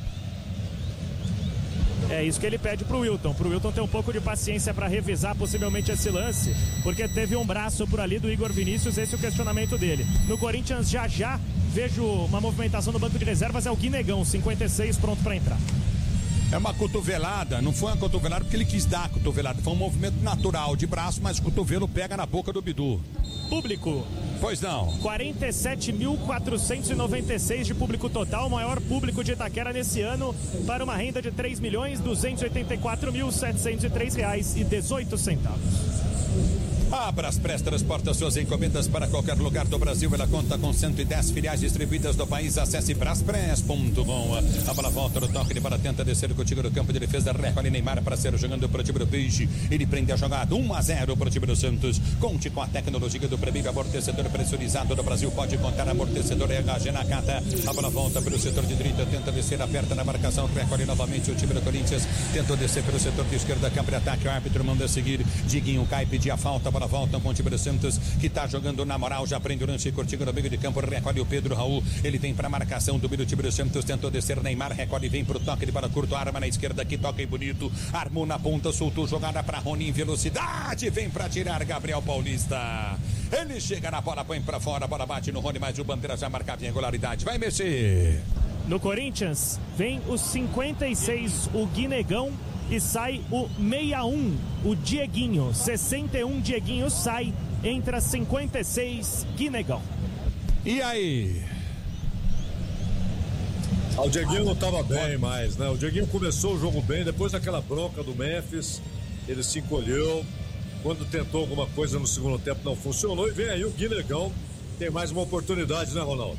É isso que ele pede pro Wilton ter um pouco de paciência para revisar possivelmente esse lance, porque teve um braço por ali do Igor Vinícius, esse é o questionamento dele. No Corinthians já vejo uma movimentação no banco de reservas, é o Guinegão, 56, pronto para entrar. É uma cotovelada, não foi uma cotovelada porque ele quis dar a cotovelada, foi um movimento natural de braço, mas o cotovelo pega na boca do Bidu. Público. Pois não. 47.496 de público total, o maior público de Itaquera nesse ano, para uma renda de R$3.284.703,18. Abra as pré-transporta suas encomendas para qualquer lugar do Brasil. Ela conta com 110 filiais distribuídas no país. Acesse braspress.com. A bola volta no toque de bola, tenta descer contigo no campo de defesa. Recolhe Neymar para ser jogando para o time do Peixe. Ele prende a jogada 1-0 para o time do Santos. Conte com a tecnologia do primeiro amortecedor pressurizado do Brasil. Pode contar amortecedor RH Nakata. A bola volta para o setor de direita, tenta descer, aperta na marcação. Recolhe novamente o time do Corinthians. Tentou descer pelo setor de esquerda, campo de ataque. O árbitro manda seguir. Diguinho cai, pedir a falta. Bola volta com o time do Santos, que tá jogando na moral, já prende o lance curtinho no meio de campo, recolhe o Pedro Raul, ele vem pra marcação do time do Santos, tentou descer, Neymar recolhe, vem pro toque de bola curto, arma na esquerda, que toca e bonito, armou na ponta, soltou jogada pra Rony em velocidade, vem pra tirar Gabriel Paulista, ele chega na bola, põe pra fora, a bola bate no Rony, mas o Bandeira já marcava em regularidade, vai mexer. No Corinthians, vem os 56, o Guinegão, e sai o 61, o Dieguinho. 61, Dieguinho sai, entra 56, Guinegão. E aí? O Dieguinho não estava bem mais, né? O Dieguinho começou o jogo bem, depois daquela bronca do Memphis, ele se encolheu. Quando tentou alguma coisa no segundo tempo não funcionou, e vem aí o Guinegão, tem mais uma oportunidade, né, Ronaldo?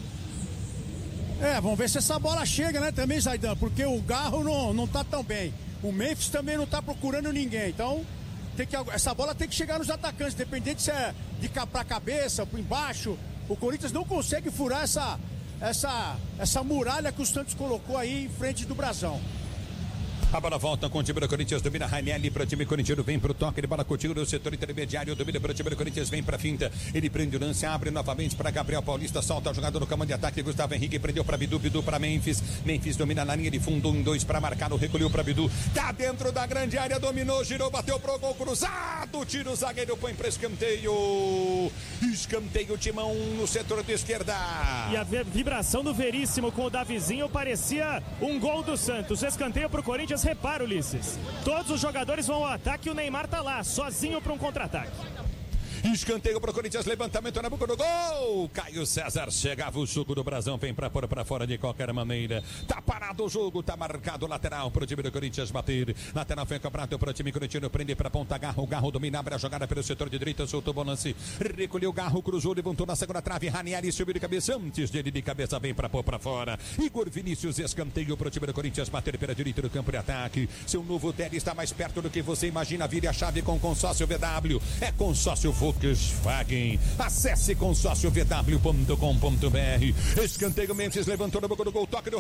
Vamos ver se essa bola chega, né, também, Zaidan, porque o Garro não tá tão bem. O Memphis também não tá procurando ninguém, então essa bola tem que chegar nos atacantes, independente se é de pra cabeça, por embaixo. O Corinthians não consegue furar essa muralha que o Santos colocou aí em frente do Brasão. A bola volta com o time do Corinthians, domina Rainelli para o time corintiano, vem para o toque de bola contigo no setor intermediário, domina para o time do Corinthians, vem para a finta, ele prende o lance, abre novamente para Gabriel Paulista, solta a jogada no comando de ataque, Gustavo Henrique prendeu para Bidu, Bidu para Memphis domina na linha de fundo, 1-2 para marcar, o recolheu para Bidu, tá dentro da grande área, dominou, girou, bateu pro gol cruzado, tira o zagueiro, põe para escanteio, Timão no setor de esquerda. E a vibração do Veríssimo com o Davizinho parecia um gol do Santos, escanteio para o Corinthians. Repara, Ulisses, todos os jogadores vão ao ataque e o Neymar tá lá, sozinho para um contra-ataque. Escanteio pro Corinthians, levantamento na boca do gol. Caio César, chegava o jogo do Brasão, vem pra pôr pra fora de qualquer maneira. Tá parado o jogo, tá marcado lateral pro time do Corinthians bater. Lateral foi cobrado pro time corintiano, prende pra ponta, Garro domina, abre a jogada pelo setor de direita, soltou o balance, recolheu o Garro, cruzou, levantou na segunda trave, Ranieri subiu de cabeça, antes dele de cabeça, vem pra pôr pra fora. Igor Vinícius, escanteio pro time do Corinthians bater pela direita do campo de ataque. Seu novo Tele está mais perto do que você imagina, vire a chave com consórcio VW. É consórcio Volkswagen. Acesse consórciovw.com.br. Escanteio, Memphis levantou na boca do gol, toque do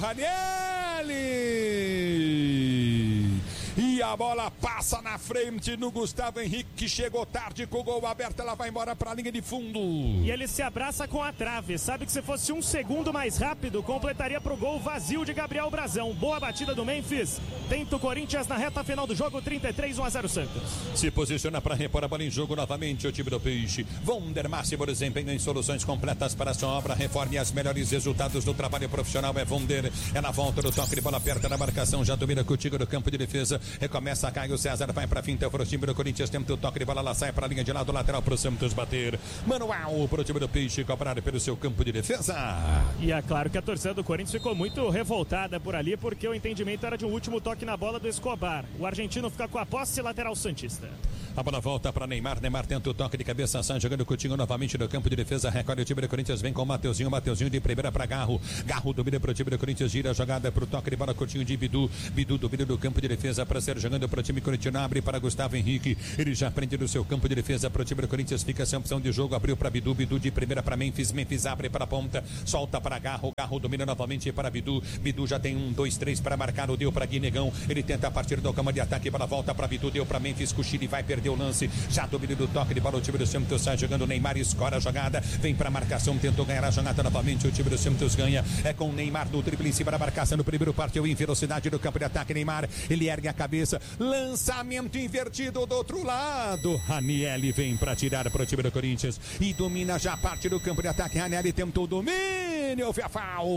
Ranieri. E a bola passa na frente no Gustavo Henrique, que chegou tarde com o gol aberto, ela vai embora para a linha de fundo. E ele se abraça com a trave, sabe que se fosse um segundo mais rápido, completaria para o gol vazio de Gabriel Brazão. Boa batida do Memphis, tenta o Corinthians na reta final do jogo, 33, 1-0 Santos. Se posiciona para repor a bola em jogo novamente o time do Peixe. Vonder máximo desempenho em soluções completas para a sua obra, reforme as melhores resultados do trabalho profissional. É Vonder, é na volta do toque de bola aperta na marcação, já domina contigo no campo de defesa. Recomeça Caio César, vai pra finta pro time do Corinthians, tenta o toque de bola, ela sai pra linha de lado, lateral pro Santos bater. Manual pro time do Peixe, cobrar pelo seu campo de defesa. E é claro que a torcida do Corinthians ficou muito revoltada por ali, porque o entendimento era de um último toque na bola do Escobar. O argentino fica com a posse, lateral santista. A bola volta para Neymar, Neymar tenta o toque de cabeça, sai jogando o Coutinho novamente no campo de defesa, recolhe o time do Corinthians, vem com o Mateuzinho de primeira para Garro, Garro domina pro time do Corinthians, gira a jogada pro toque de bola, Coutinho de Bidu domina do campo de defesa para ser jogando pro time corintiano, abre para Gustavo Henrique, ele já prende no seu campo de defesa pro time do Corinthians, fica sem opção de jogo, abriu para Bidu de primeira para Memphis abre para a ponta, solta para Garro domina novamente para Bidu já tem 1, 2, 3 para marcar, o deu para Guinegão, ele tenta a partir do cama de ataque, para volta para Bidu, deu para Memphis, Cuxiri vai perder o lance, já domina do toque de bola, o time do Santos sai jogando, Neymar escora a jogada, vem para a marcação, tentou ganhar a jogada novamente, o time do Santos ganha, é com o Neymar do drible em cima da marcação, no primeiro partiu em velocidade do campo de ataque, Neymar, ele ergue a cabeça, lançamento invertido do outro lado, Ranieri vem para tirar para o time do Corinthians e domina já a parte do campo de ataque, Ranieri tentou o domínio, houve a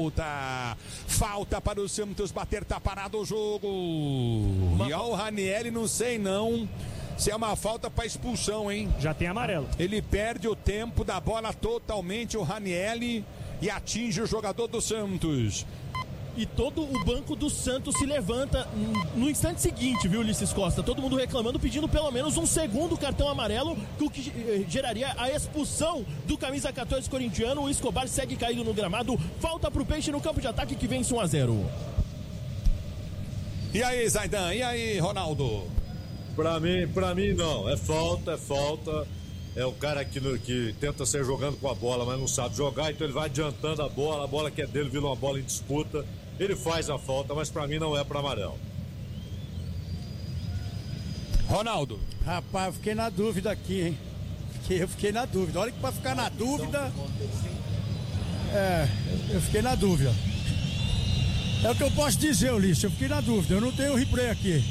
falta para o Santos bater, tá parado o jogo, e ó, o Ranieri não sei não se é uma falta para expulsão, hein? Já tem amarelo. Ele perde o tempo da bola totalmente, o Ranieri, e atinge o jogador do Santos. E todo o banco do Santos se levanta no instante seguinte, viu, Ulisses Costa? Todo mundo reclamando, pedindo pelo menos um segundo cartão amarelo, o que geraria a expulsão do camisa 14 corintiano. O Escobar segue caído no gramado. Falta pro Peixe no campo de ataque, que vence 1-0. E aí, Zaidan? E aí, Ronaldo? Pra mim não, é falta. É o cara que tenta sair jogando com a bola, mas não sabe jogar, então ele vai adiantando a bola que é dele vira uma bola em disputa. Ele faz a falta, mas pra mim não é pra amarelo. Ronaldo. Rapaz, eu fiquei na dúvida aqui, hein? Eu fiquei na dúvida. Olha que pra ficar na dúvida. Eu fiquei na dúvida. É o que eu posso dizer, Ulisses. Eu fiquei na dúvida. Eu não tenho o replay aqui.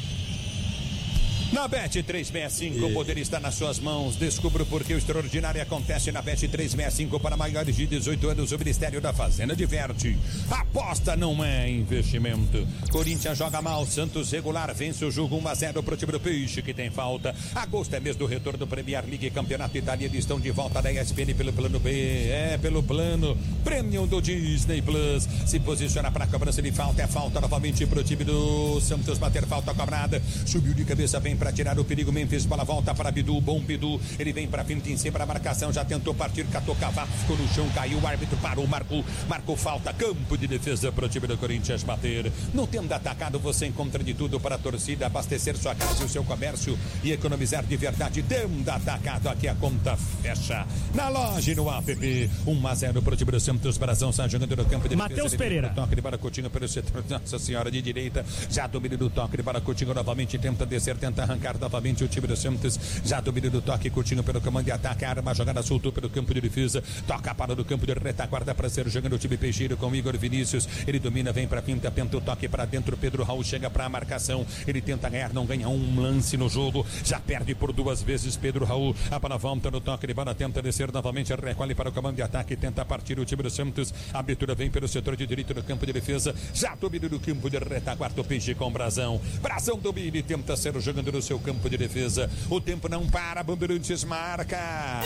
Na Bet365, o poder está nas suas mãos. Descubra porque o extraordinário acontece na Bet365 para maiores de 18 anos. O Ministério da Fazenda diverte. Aposta não é investimento. Corinthians joga mal, Santos regular vence o jogo 1-0 para o time do Peixe, que tem falta. Agosto é mês do retorno do Premier League, Campeonato Italiano. Estão de volta da ESPN pelo plano B. Pelo plano Premium do Disney Plus. Se posiciona para a cobrança de falta. É falta novamente para o time do Santos bater falta cobrada. Subiu de cabeça, vem para tirar o perigo, Memphis, bola volta para Bidu, bom Bidu, ele vem para frente em cima da marcação, já tentou partir, catou cavaco, ficou no chão, caiu, o árbitro parou, marcou falta, campo de defesa para o time do Corinthians bater. No Tenda Atacado você encontra de tudo para a torcida, abastecer sua casa e o seu comércio e economizar de verdade. Tenda Atacado, aqui a conta fecha. Na loja e no app, 1-0 para o time do Santos, Brasão sai jogando no campo de defesa. Matheus Pereira. Toque de bola, Coutinho pelo setor, Nossa Senhora de direita, já domina do toque de bola, Coutinho novamente tenta descer, tenta arrancar novamente o time do Santos, já domina do toque, Coutinho pelo comando de ataque, arma a jogada, soltou pelo campo de defesa, toca para do campo de retaguarda para ser jogando o time Peixeiro com o Igor Vinícius, ele domina, vem para pinta, tenta o toque para dentro, Pedro Raul chega para a marcação, ele tenta ganhar, não ganha um lance no jogo, já perde por 2 vezes Pedro Raul, a bola volta no toque de bola, tenta descer novamente, recolhe para o comando de ataque, tenta partir o time do Santos, a abertura vem pelo setor de direito do campo de defesa, já domina do campo de retaguarda o Peixe com Brasão domina e tenta ser jogando no seu campo de defesa. O tempo não para, Bandeirantes marca.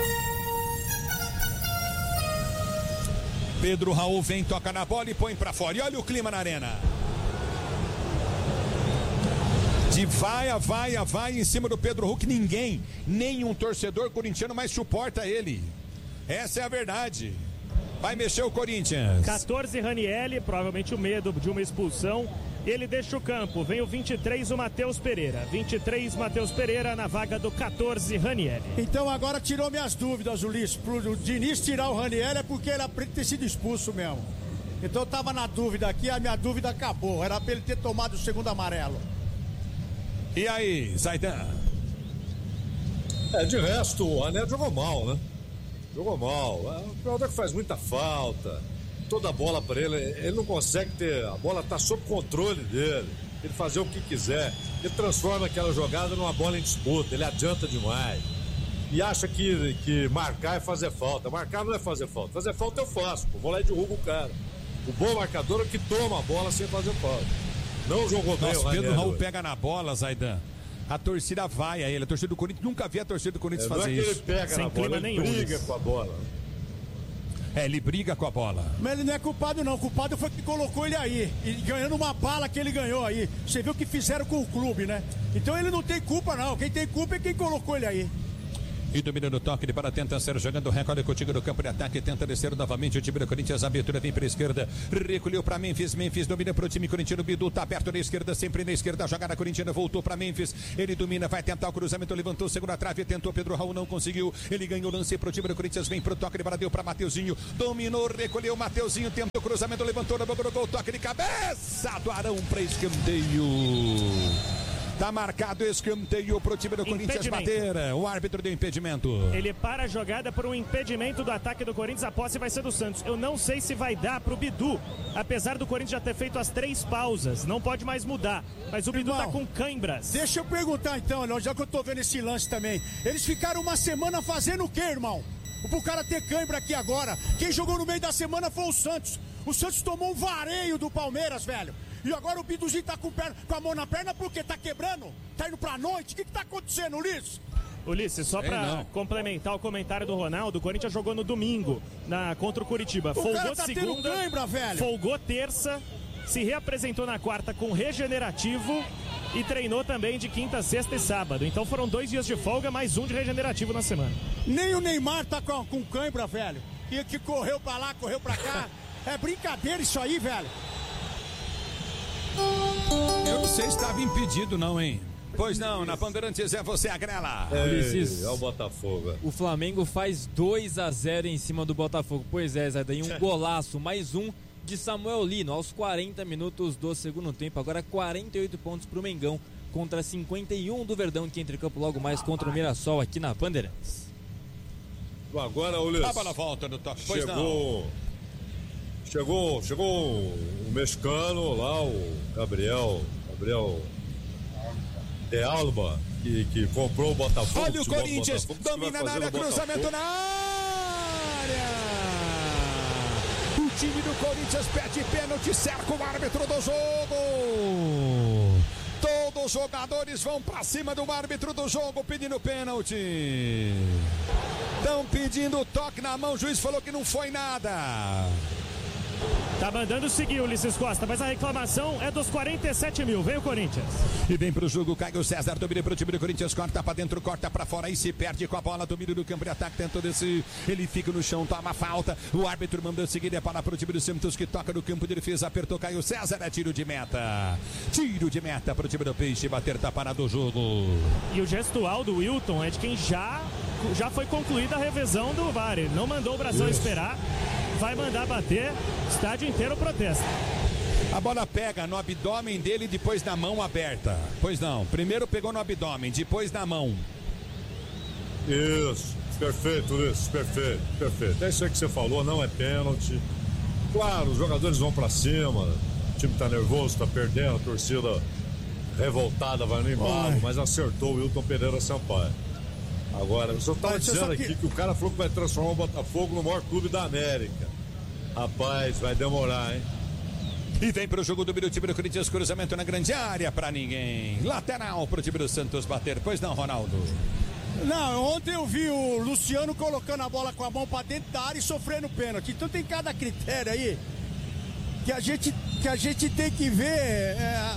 Pedro Raul vem, toca na bola e põe pra fora. E olha o clima na arena. De vai em cima do Pedro Raul, que ninguém, nenhum torcedor corintiano mais suporta ele. Essa é a verdade. Vai mexer o Corinthians. 14, Ranieri, provavelmente o medo de uma expulsão. Ele deixa o campo. Vem o 23, o Matheus Pereira. 23, Matheus Pereira na vaga do 14, Ranieri. Então agora tirou minhas dúvidas, Ulisses. Pro Diniz tirar o Ranieri é porque ele aprende ter sido expulso mesmo. Então eu tava na dúvida aqui, a minha dúvida acabou. Era pra ele ter tomado o segundo amarelo. E aí, Zaidan? De resto, o Ané jogou mal, né? Jogou mal. O jogador que faz muita falta. Toda a bola para ele não consegue ter. A bola tá sob controle dele. Ele fazer o que quiser. Ele transforma aquela jogada numa bola em disputa. Ele adianta demais. E acha que marcar é fazer falta. Marcar não é fazer falta. Fazer falta eu faço. Eu vou lá e derrubo o cara. O bom marcador é que toma a bola sem fazer falta. Não jogou bem o Pedro Raul pega na bola, Zaidan. A torcida vai a ele. A torcida do Corinthians, nunca vi a torcida do Corinthians fazer isso. Não é que ele pega na bola, ele briga com a bola. Ele briga com a bola. Mas ele não é culpado não, o culpado foi que colocou ele aí, e ganhando uma bala que ele ganhou aí. Você viu o que fizeram com o clube, né? Então ele não tem culpa não, quem tem culpa é quem colocou ele aí. E domina no toque de para tenta ser jogando recorde contigo no campo de ataque, tenta descer novamente o time do Corinthians, a abertura vem para a esquerda, recolheu para Memphis, domina para o time corintiano, Bidu tá perto da esquerda, sempre na esquerda, a jogada corintiana voltou para Memphis, ele domina, vai tentar o cruzamento, levantou segunda trave, tentou Pedro Raul, não conseguiu, ele ganhou o lance para o time do Corinthians, vem pro toque de para deu para Mateuzinho, dominou, recolheu, Mateuzinho tentou o cruzamento, levantou na boca do gol, toque de cabeça do Arão para escanteio. Tá marcado escanteio pro time do Corinthians bater. O árbitro deu impedimento. Ele para a jogada por um impedimento do ataque do Corinthians. A posse vai ser do Santos. Eu não sei se vai dar pro Bidu. Apesar do Corinthians já ter feito as 3 pausas. Não pode mais mudar. Mas o Bidu tá com cãibras. Deixa eu perguntar então, já que eu tô vendo esse lance também. Eles ficaram uma semana fazendo o quê, irmão? Pro cara ter cãibra aqui agora. Quem jogou no meio da semana foi o Santos. O Santos tomou um vareio do Palmeiras, velho. E agora o Biduzinho tá com a mão na perna porque tá quebrando? Tá indo pra noite? O que tá acontecendo, Ulisses, só pra complementar o comentário do Ronaldo, o Corinthians jogou no domingo contra o Curitiba. Folgou tá segunda, cãibra, velho. Folgou terça, se reapresentou na quarta com regenerativo e treinou também de quinta, sexta e sábado. Então foram 2 dias de folga, mais um de regenerativo na semana. Nem o Neymar tá com cãibra, velho. Que correu pra lá, correu pra cá. É brincadeira isso aí, velho. Eu não sei se estava impedido não, hein? Pois não, na Bandeirantes é você, Agrela. Ulisses, é o Botafogo. O Flamengo faz 2-0 em cima do Botafogo. Pois é, Zé, daí um golaço, mais um de Samuel Lino, aos 40 minutos do segundo tempo. Agora 48 pontos pro Mengão contra 51 do Verdão, que entra em campo logo mais contra o Mirassol aqui na Bandeirantes. Agora, Ulisses, a bola volta no toque, pois não. Chegou o mexicano lá, o Gabriel de Alba, que comprou o Botafogo. Olha o Corinthians, domina na área, cruzamento na área. O time do Corinthians pede pênalti, cerca o árbitro do jogo. Todos os jogadores vão pra cima do árbitro do jogo pedindo pênalti. Estão pedindo toque na mão, o juiz falou que não foi nada. Tá mandando seguir o Ulisses Costa, mas a reclamação é dos 47 mil. Vem o Corinthians. E vem pro jogo, Caio César, domina pro time do Corinthians, corta pra dentro, corta pra fora e se perde com a bola, domínio do campo de ataque, tentou descer, ele fica no chão, toma falta, o árbitro mandou seguir, é para pro time do Santos que toca no campo de defesa, apertou Caio César, é tiro de meta pro time do Peixe, bater, tá parado o jogo. E o gestual do Wilton é de quem já foi concluída a revisão do VAR, ele não mandou o Brasil esperar. Vai mandar bater, estádio inteiro protesta. A bola pega no abdômen dele, depois na mão aberta. Pois não, primeiro pegou no abdômen, depois na mão. Isso, perfeito, Ulisses, perfeito. É isso aí que você falou, não é pênalti. Claro, os jogadores vão pra cima, o time tá nervoso, tá perdendo, a torcida revoltada vai no embalo, mas acertou o Wilton Pereira Sampaio. Agora, o senhor tá dizendo aqui que o cara falou que vai transformar o Botafogo no maior clube da América. Rapaz, vai demorar, hein? E vem pro jogo do time do Corinthians, cruzamento na grande área pra ninguém. Lateral pro time do Santos bater. Pois não, Ronaldo? Não, ontem eu vi o Luciano colocando a bola com a mão pra dentro da área e sofrendo pênalti. Então tem cada critério aí que a gente tem que ver.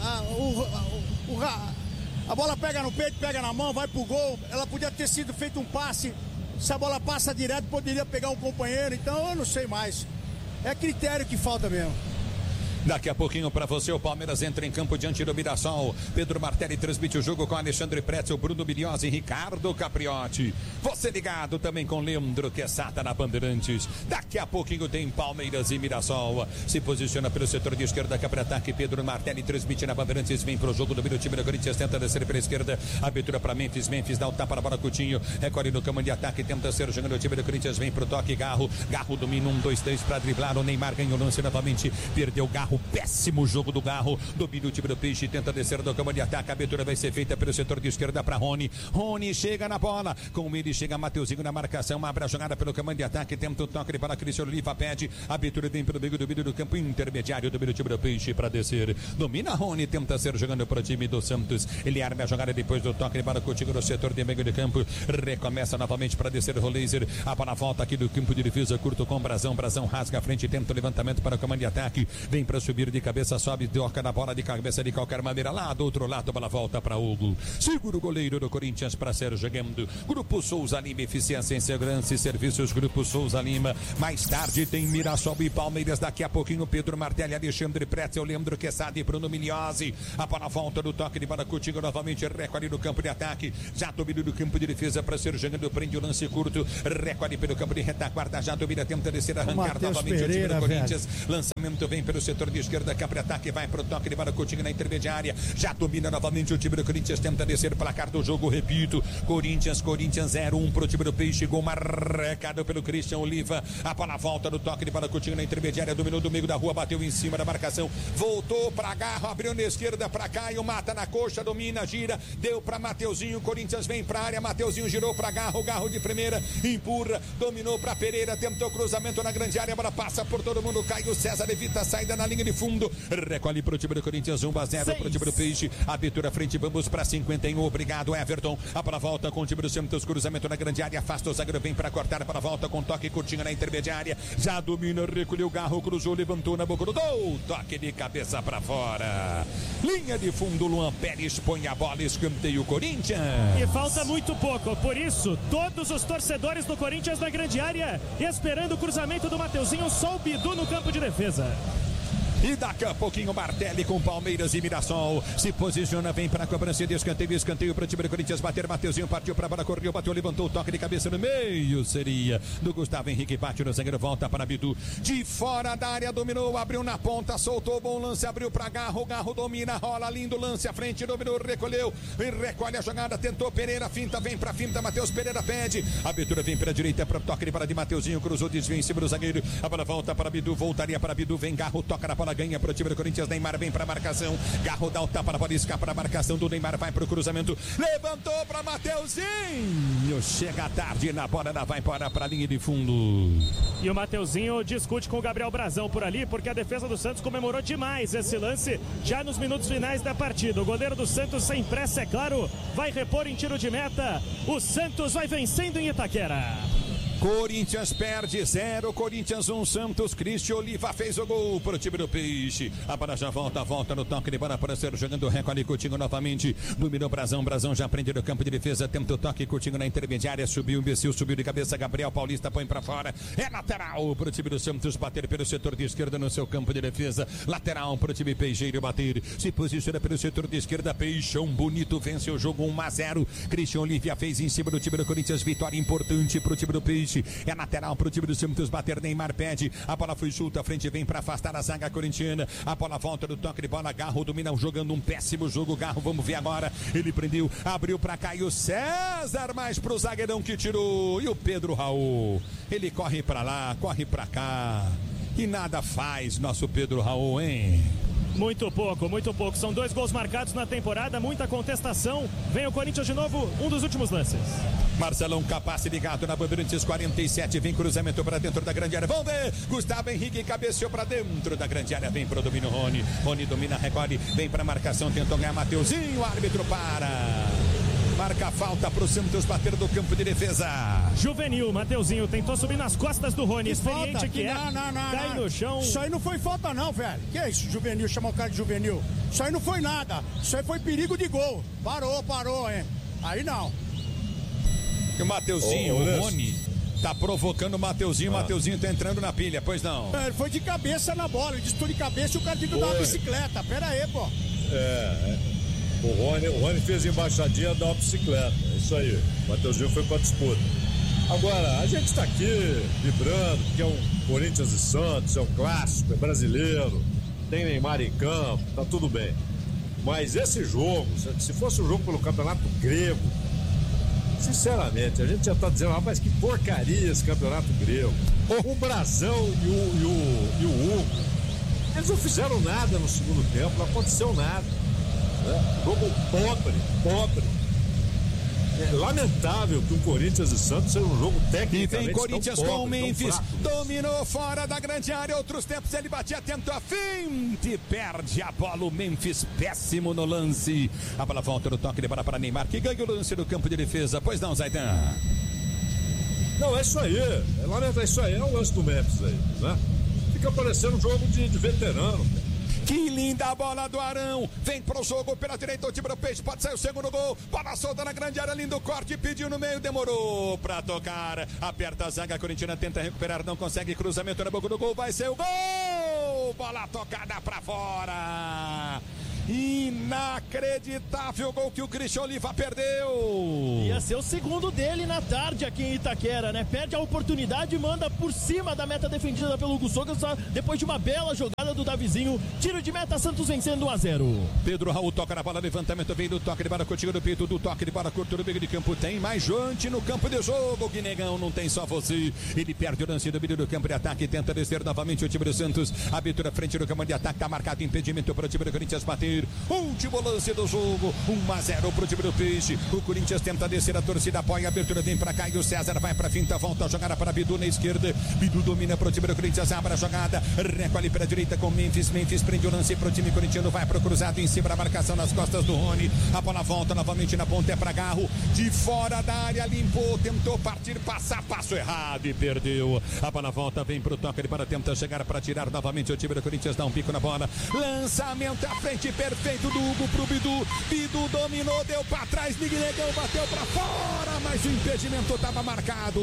A bola pega no peito, pega na mão, vai pro gol. Ela podia ter sido feito um passe. Se a bola passa direto, poderia pegar um companheiro. Então eu não sei mais. É critério que falta mesmo. Daqui a pouquinho para você, o Palmeiras entra em campo diante do Mirassol. Pedro Martelli transmite o jogo com Alexandre Pretzel, Bruno Biliosi e Ricardo Capriotti. Você ligado também com Leandro Quessata na Bandeirantes. Daqui a pouquinho tem Palmeiras e Mirassol. Se posiciona pelo setor de esquerda, Capra-ataque. Pedro Martelli transmite na Bandeirantes. Vem pro jogo do time do Corinthians, tenta descer pela esquerda. Abertura para Memphis. Memphis dá o tapa na bola, Coutinho. Recorre no campo de ataque, tenta ser jogando o time do Corinthians. Vem pro toque, Garro. Garro domina 1, 2, 3 para driblar. O Neymar ganhou o lance novamente. Perdeu o Garro. Péssimo jogo do Garro, domina o time do Peixe, tenta descer do campo de ataque, a abertura vai ser feita pelo setor de esquerda para Rony. Rony chega na bola, com ele chega Mateuzinho na marcação, abre a jogada pelo campo de ataque, tenta o toque para Cristiano Oliva, pede, a abertura vem pelo meio do campo intermediário, domina o time do Peixe para descer, domina Rony, tenta ser jogando para o time do Santos, ele arma a jogada depois do toque para Coutinho no setor de meio de campo, recomeça novamente para descer o laser, a bola volta aqui do campo de defesa, curto com Brazão, Brazão rasga a frente, tenta o levantamento para o campo de ataque, vem para subir de cabeça, sobe, toca na bola de cabeça de qualquer maneira. Lá do outro lado, a bola volta para Hugo. Segura o goleiro do Corinthians para Sérgio Guendo. Grupo Souza Lima, eficiência em segurança e serviços. Grupo Souza Lima. Mais tarde tem Mirassol e Palmeiras. Daqui a pouquinho, Pedro Martelli, Alexandre Pretzel, Leandro Quessada e Bruno Miliosi. A bola volta do toque de bola, Coutinho novamente. Recorde no campo de ataque. Já domina do campo de defesa para Sérgio Guendo. Prende o lance curto. Recorde pelo campo de retaguarda. Já domina, tenta descer, arrancar novamente o time do Corinthians. Lançamento vem pelo setor de esquerda. Capra-ataque vai pro toque de bola, Coutinho na intermediária. Já domina novamente o time do Corinthians. Tenta descer o placar do jogo. Repito: Corinthians 0-1 pro time do Peixe. Gol marcado pelo Christian Oliva. A bola volta do toque de bola, Coutinho na intermediária. Dominou do meio da rua, bateu em cima da marcação. Voltou pra Garro, abriu na esquerda pra Caio. Mata na coxa, domina, gira. Deu pra Mateuzinho. Corinthians vem pra área. Mateuzinho girou pra Garro. Garro de primeira, empurra. Dominou pra Pereira. Tentou cruzamento na grande área. A bola passa por todo mundo. Caio César evita a saída na linha de fundo. Recolhe pro time do Corinthians, 1-0 pro time do Peixe. Abertura frente, vamos pra 51. Obrigado, Everton. A bola volta com o time do Santos, cruzamento na grande área, afasta o zagueiro, vem pra cortar, para volta com toque, Coutinho na intermediária. Já domina, recolheu o Garro, cruzou, levantou na boca do gol. Toque de cabeça pra fora. Linha de fundo, Luan Pérez põe a bola, escanteio Corinthians. E falta muito pouco, por isso, todos os torcedores do Corinthians na grande área, esperando o cruzamento do Mateuzinho, só o Bidu no campo de defesa. E daqui a pouquinho Martelli com Palmeiras e Mirassol. Se posiciona, vem para a cobrança de escanteio para o time do Corinthians bater. Mateuzinho partiu para a bola, correu, bateu, levantou o toque de cabeça no meio. Seria do Gustavo Henrique, bate no zagueiro, volta para Bidu. De fora da área, dominou, abriu na ponta, soltou, bom lance, abriu para Garro. Garro domina, rola, lindo lance à frente, dominou, recolheu. E recolhe a jogada, tentou Pereira, finta, vem para finta, Matheus Pereira pede. A abertura vem para a direita, para o toque de bola de Mateuzinho, cruzou, desvio em cima do zagueiro. A bola volta para Bidu, voltaria para Bidu, vem Garro, toca na bola, ganha para o time do Corinthians. Neymar vem para a marcação. Garro dá o tapa na bola, escapa para a marcação do Neymar, vai para o cruzamento. Levantou para Mateuzinho. Chega tarde na bola, ela vai para a linha de fundo. E o Mateuzinho discute com o Gabriel Brazão por ali, porque a defesa do Santos comemorou demais esse lance já nos minutos finais da partida. O goleiro do Santos, sem pressa, é claro, vai repor em tiro de meta. O Santos vai vencendo em Itaquera. Corinthians perde 0, Corinthians 1, Santos. Cristian Oliva fez o gol pro time do Peixe. A bola já volta no toque de bola para ser jogando, recolhe Coutinho novamente. Dominou Brazão, Brazão já prende no campo de defesa, tenta o toque, Coutinho na intermediária, subiu, imbecil, subiu de cabeça, Gabriel Paulista põe para fora. É lateral pro time do Santos bater pelo setor de esquerda no seu campo de defesa. Lateral pro time peixeiro bater. Se posiciona pelo setor de esquerda, Peixão bonito vence o jogo 1-0. Cristian Oliva fez em cima do time do Corinthians, vitória importante pro time do Peixe. É lateral pro time do Santos bater, Neymar pede, a bola foi solta, a frente vem para afastar a zaga corintiana, a bola volta do toque de bola, Garro domina, jogando um péssimo jogo, Garro, vamos ver agora, ele prendeu, abriu para Caio César, mais pro zagueirão que tirou, e o Pedro Raul, ele corre para lá, corre para cá, e nada faz nosso Pedro Raul, hein? Muito pouco. São 2 gols marcados na temporada, muita contestação. Vem o Corinthians de novo, um dos últimos lances. Marcelão Capace ligado na Bandeirantes 47, vem cruzamento para dentro da grande área. Vamos ver, Gustavo Henrique cabeceou para dentro da grande área, vem pro domínio Rony. Rony domina, recolhe, vem para marcação, tentou ganhar Mateuzinho, o árbitro para. Marca a falta pro Santos bater do campo de defesa. Juvenil, Mateuzinho tentou subir nas costas do Rony, experiente falta, que é. Cai no chão. Isso aí não foi falta não, velho. Que é isso, Juvenil, chamar o cara de Juvenil? Isso aí não foi nada. Isso aí foi perigo de gol. Parou, hein? Aí não. E o Mateuzinho, o Rony, tá provocando o Mateuzinho. O Mateuzinho tá entrando na pilha, pois não? Ele foi de cabeça na bola, ele distou de cabeça e o cara tentou dar uma bicicleta. Pera aí, pô. O Rony fez embaixadinha da bicicleta. É isso aí. O Mateuzinho foi pra disputa. Agora, a gente tá aqui vibrando, porque é um Corinthians e Santos, é um clássico, é brasileiro, tem Neymar em campo, tá tudo bem. Mas esse jogo, se fosse um jogo pelo Campeonato Grego, sinceramente, a gente já tá dizendo, rapaz, que porcaria esse Campeonato Grego. O Brasão e o Hugo, eles não fizeram nada no segundo tempo, não aconteceu nada. Jogo pobre. É lamentável que o Corinthians e Santos seja um jogo técnico. E vem Corinthians com o Memphis, dominou fora da grande área, outros tempos ele batia, tentou a frente, perde a bola o Memphis, péssimo no lance. A bola volta no toque de bola para Neymar, que ganha o lance no campo de defesa. Pois não, Zaidan? Não, é isso aí, é lamentável, isso aí, é o lance do Memphis aí, né? Fica parecendo um jogo de veterano, cara. Que linda bola do Arão, vem pro jogo pela direita, o time do Peixe, pode sair o segundo gol, bola solta na grande área, lindo corte, pediu no meio, demorou pra tocar, aperta a zaga, a corintiana tenta recuperar, não consegue, cruzamento na boca do gol, vai ser o gol, bola tocada pra fora. Inacreditável gol que o Christian Oliva perdeu. Ia ser o segundo dele na tarde aqui em Itaquera, né? Perde a oportunidade e manda por cima da meta defendida pelo Hugo Souza, depois de uma bela jogada do Davizinho. Tiro de meta, Santos vencendo 1-0. Pedro Raul toca na bola, levantamento, vem do toque de bola curtinho do peito, do toque de bola curto no meio de campo. Tem mais gente no campo de jogo, Guinegão, não tem só você. Ele perde o lance do meio do campo de ataque, tenta descer novamente o time do Santos. Abertura frente do campo de ataque, tá marcado impedimento para o time do Corinthians bater. Último lance do jogo, 1-0 pro time do Peixe. O Corinthians tenta descer, a torcida apoia, a abertura vem pra cá e o César vai pra finta, volta a jogada para Bidu na esquerda. Bidu domina pro time do Corinthians, abre a jogada, recolhe pra direita com Memphis prende o lance pro time corintiano, vai pro cruzado em cima da marcação nas costas do Rony. A bola volta novamente na ponta, é pra Garro, de fora da área, limpou, tentou partir, passar, passo errado e perdeu. A bola volta, vem pro toque de bola, tenta chegar pra tirar novamente o time do Corinthians, dá um pico na bola, lançamento à frente, perfeito do Hugo pro Bidu. Bidu dominou, deu pra trás, Miguelegão bateu pra fora, mas o impedimento tava marcado.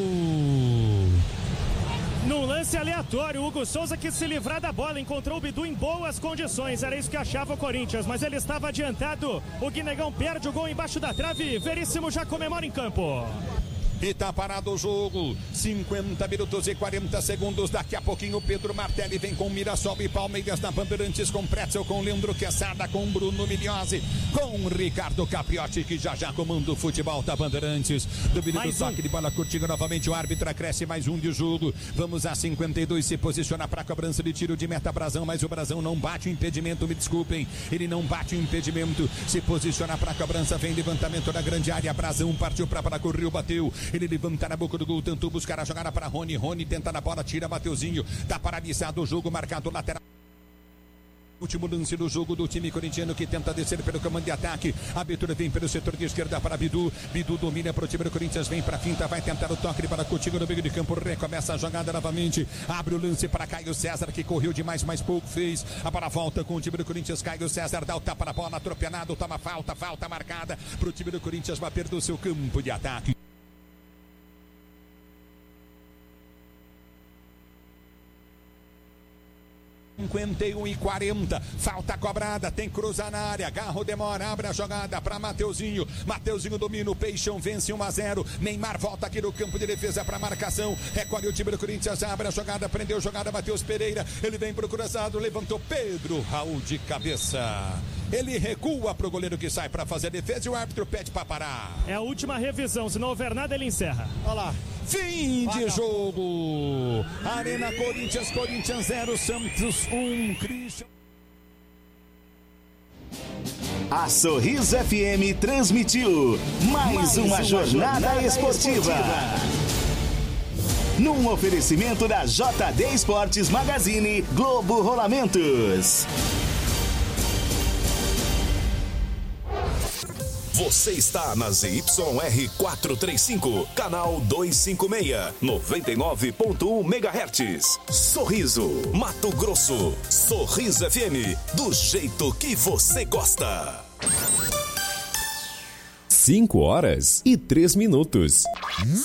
Num lance aleatório, o Hugo Souza quis se livrar da bola, encontrou o Bidu em boas condições, era isso que achava o Corinthians, mas ele estava adiantado. O Guinegão perde o gol embaixo da trave, Veríssimo já comemora em campo. E tá parado o jogo, 50 minutos e 40 segundos, daqui a pouquinho o Pedro Martelli vem com Mirassol e Palmeiras na Bandeirantes, com Pretzel, com Leandro Quesada, com Bruno Miliose, com Ricardo Capiotti, que já comanda o futebol da Bandeirantes. Domínio do toque de bola curtinho novamente, o árbitro acresce mais um de jogo, vamos a 52, se posiciona para a cobrança de tiro de meta Brasão, mas o Brasão não bate o impedimento, me desculpem, ele não bate o impedimento, se posiciona para a cobrança, vem levantamento da grande área, Brasão partiu para correu, bateu, ele levanta na boca do gol, tentou buscar a jogada para Rony, tenta na bola, tira Mateuzinho, tá paralisado o jogo, marcado lateral. Último lance do jogo do time corintiano que tenta descer pelo comando de ataque. A abertura vem pelo setor de esquerda para Bidu. Bidu domina para o time do Corinthians, vem para a finta, vai tentar o toque para Coutinho no meio de campo. Recomeça a jogada novamente. Abre o lance para Caio César, que correu demais, mas pouco fez. A bola volta com o time do Corinthians. Caio César dá o tapa na bola, atropelado, toma falta marcada para o time do Corinthians bater do seu campo de ataque. E 40, falta cobrada, tem cruzar na área, Garro demora, abre a jogada para Mateuzinho domina, o Peixão vence 1-0, Neymar volta aqui no campo de defesa para marcação, recolhe o time do Corinthians, abre a jogada, prendeu a jogada, Matheus Pereira, ele vem pro cruzado, levantou Pedro Raul de cabeça. Ele recua pro goleiro que sai para fazer a defesa e o árbitro pede para parar. É a última revisão, se não houver nada ele encerra. Olha lá. Fim de jogo. Arena Corinthians 0, Santos 1, Christian. A Sorriso FM transmitiu mais uma jornada esportiva. Num oferecimento da JD Esportes Magazine Globo Rolamentos. Você está na ZYR 435, canal 256, 99.1 MHz. Sorriso, Mato Grosso. Sorriso FM, do jeito que você gosta. 5 horas e 3 minutos.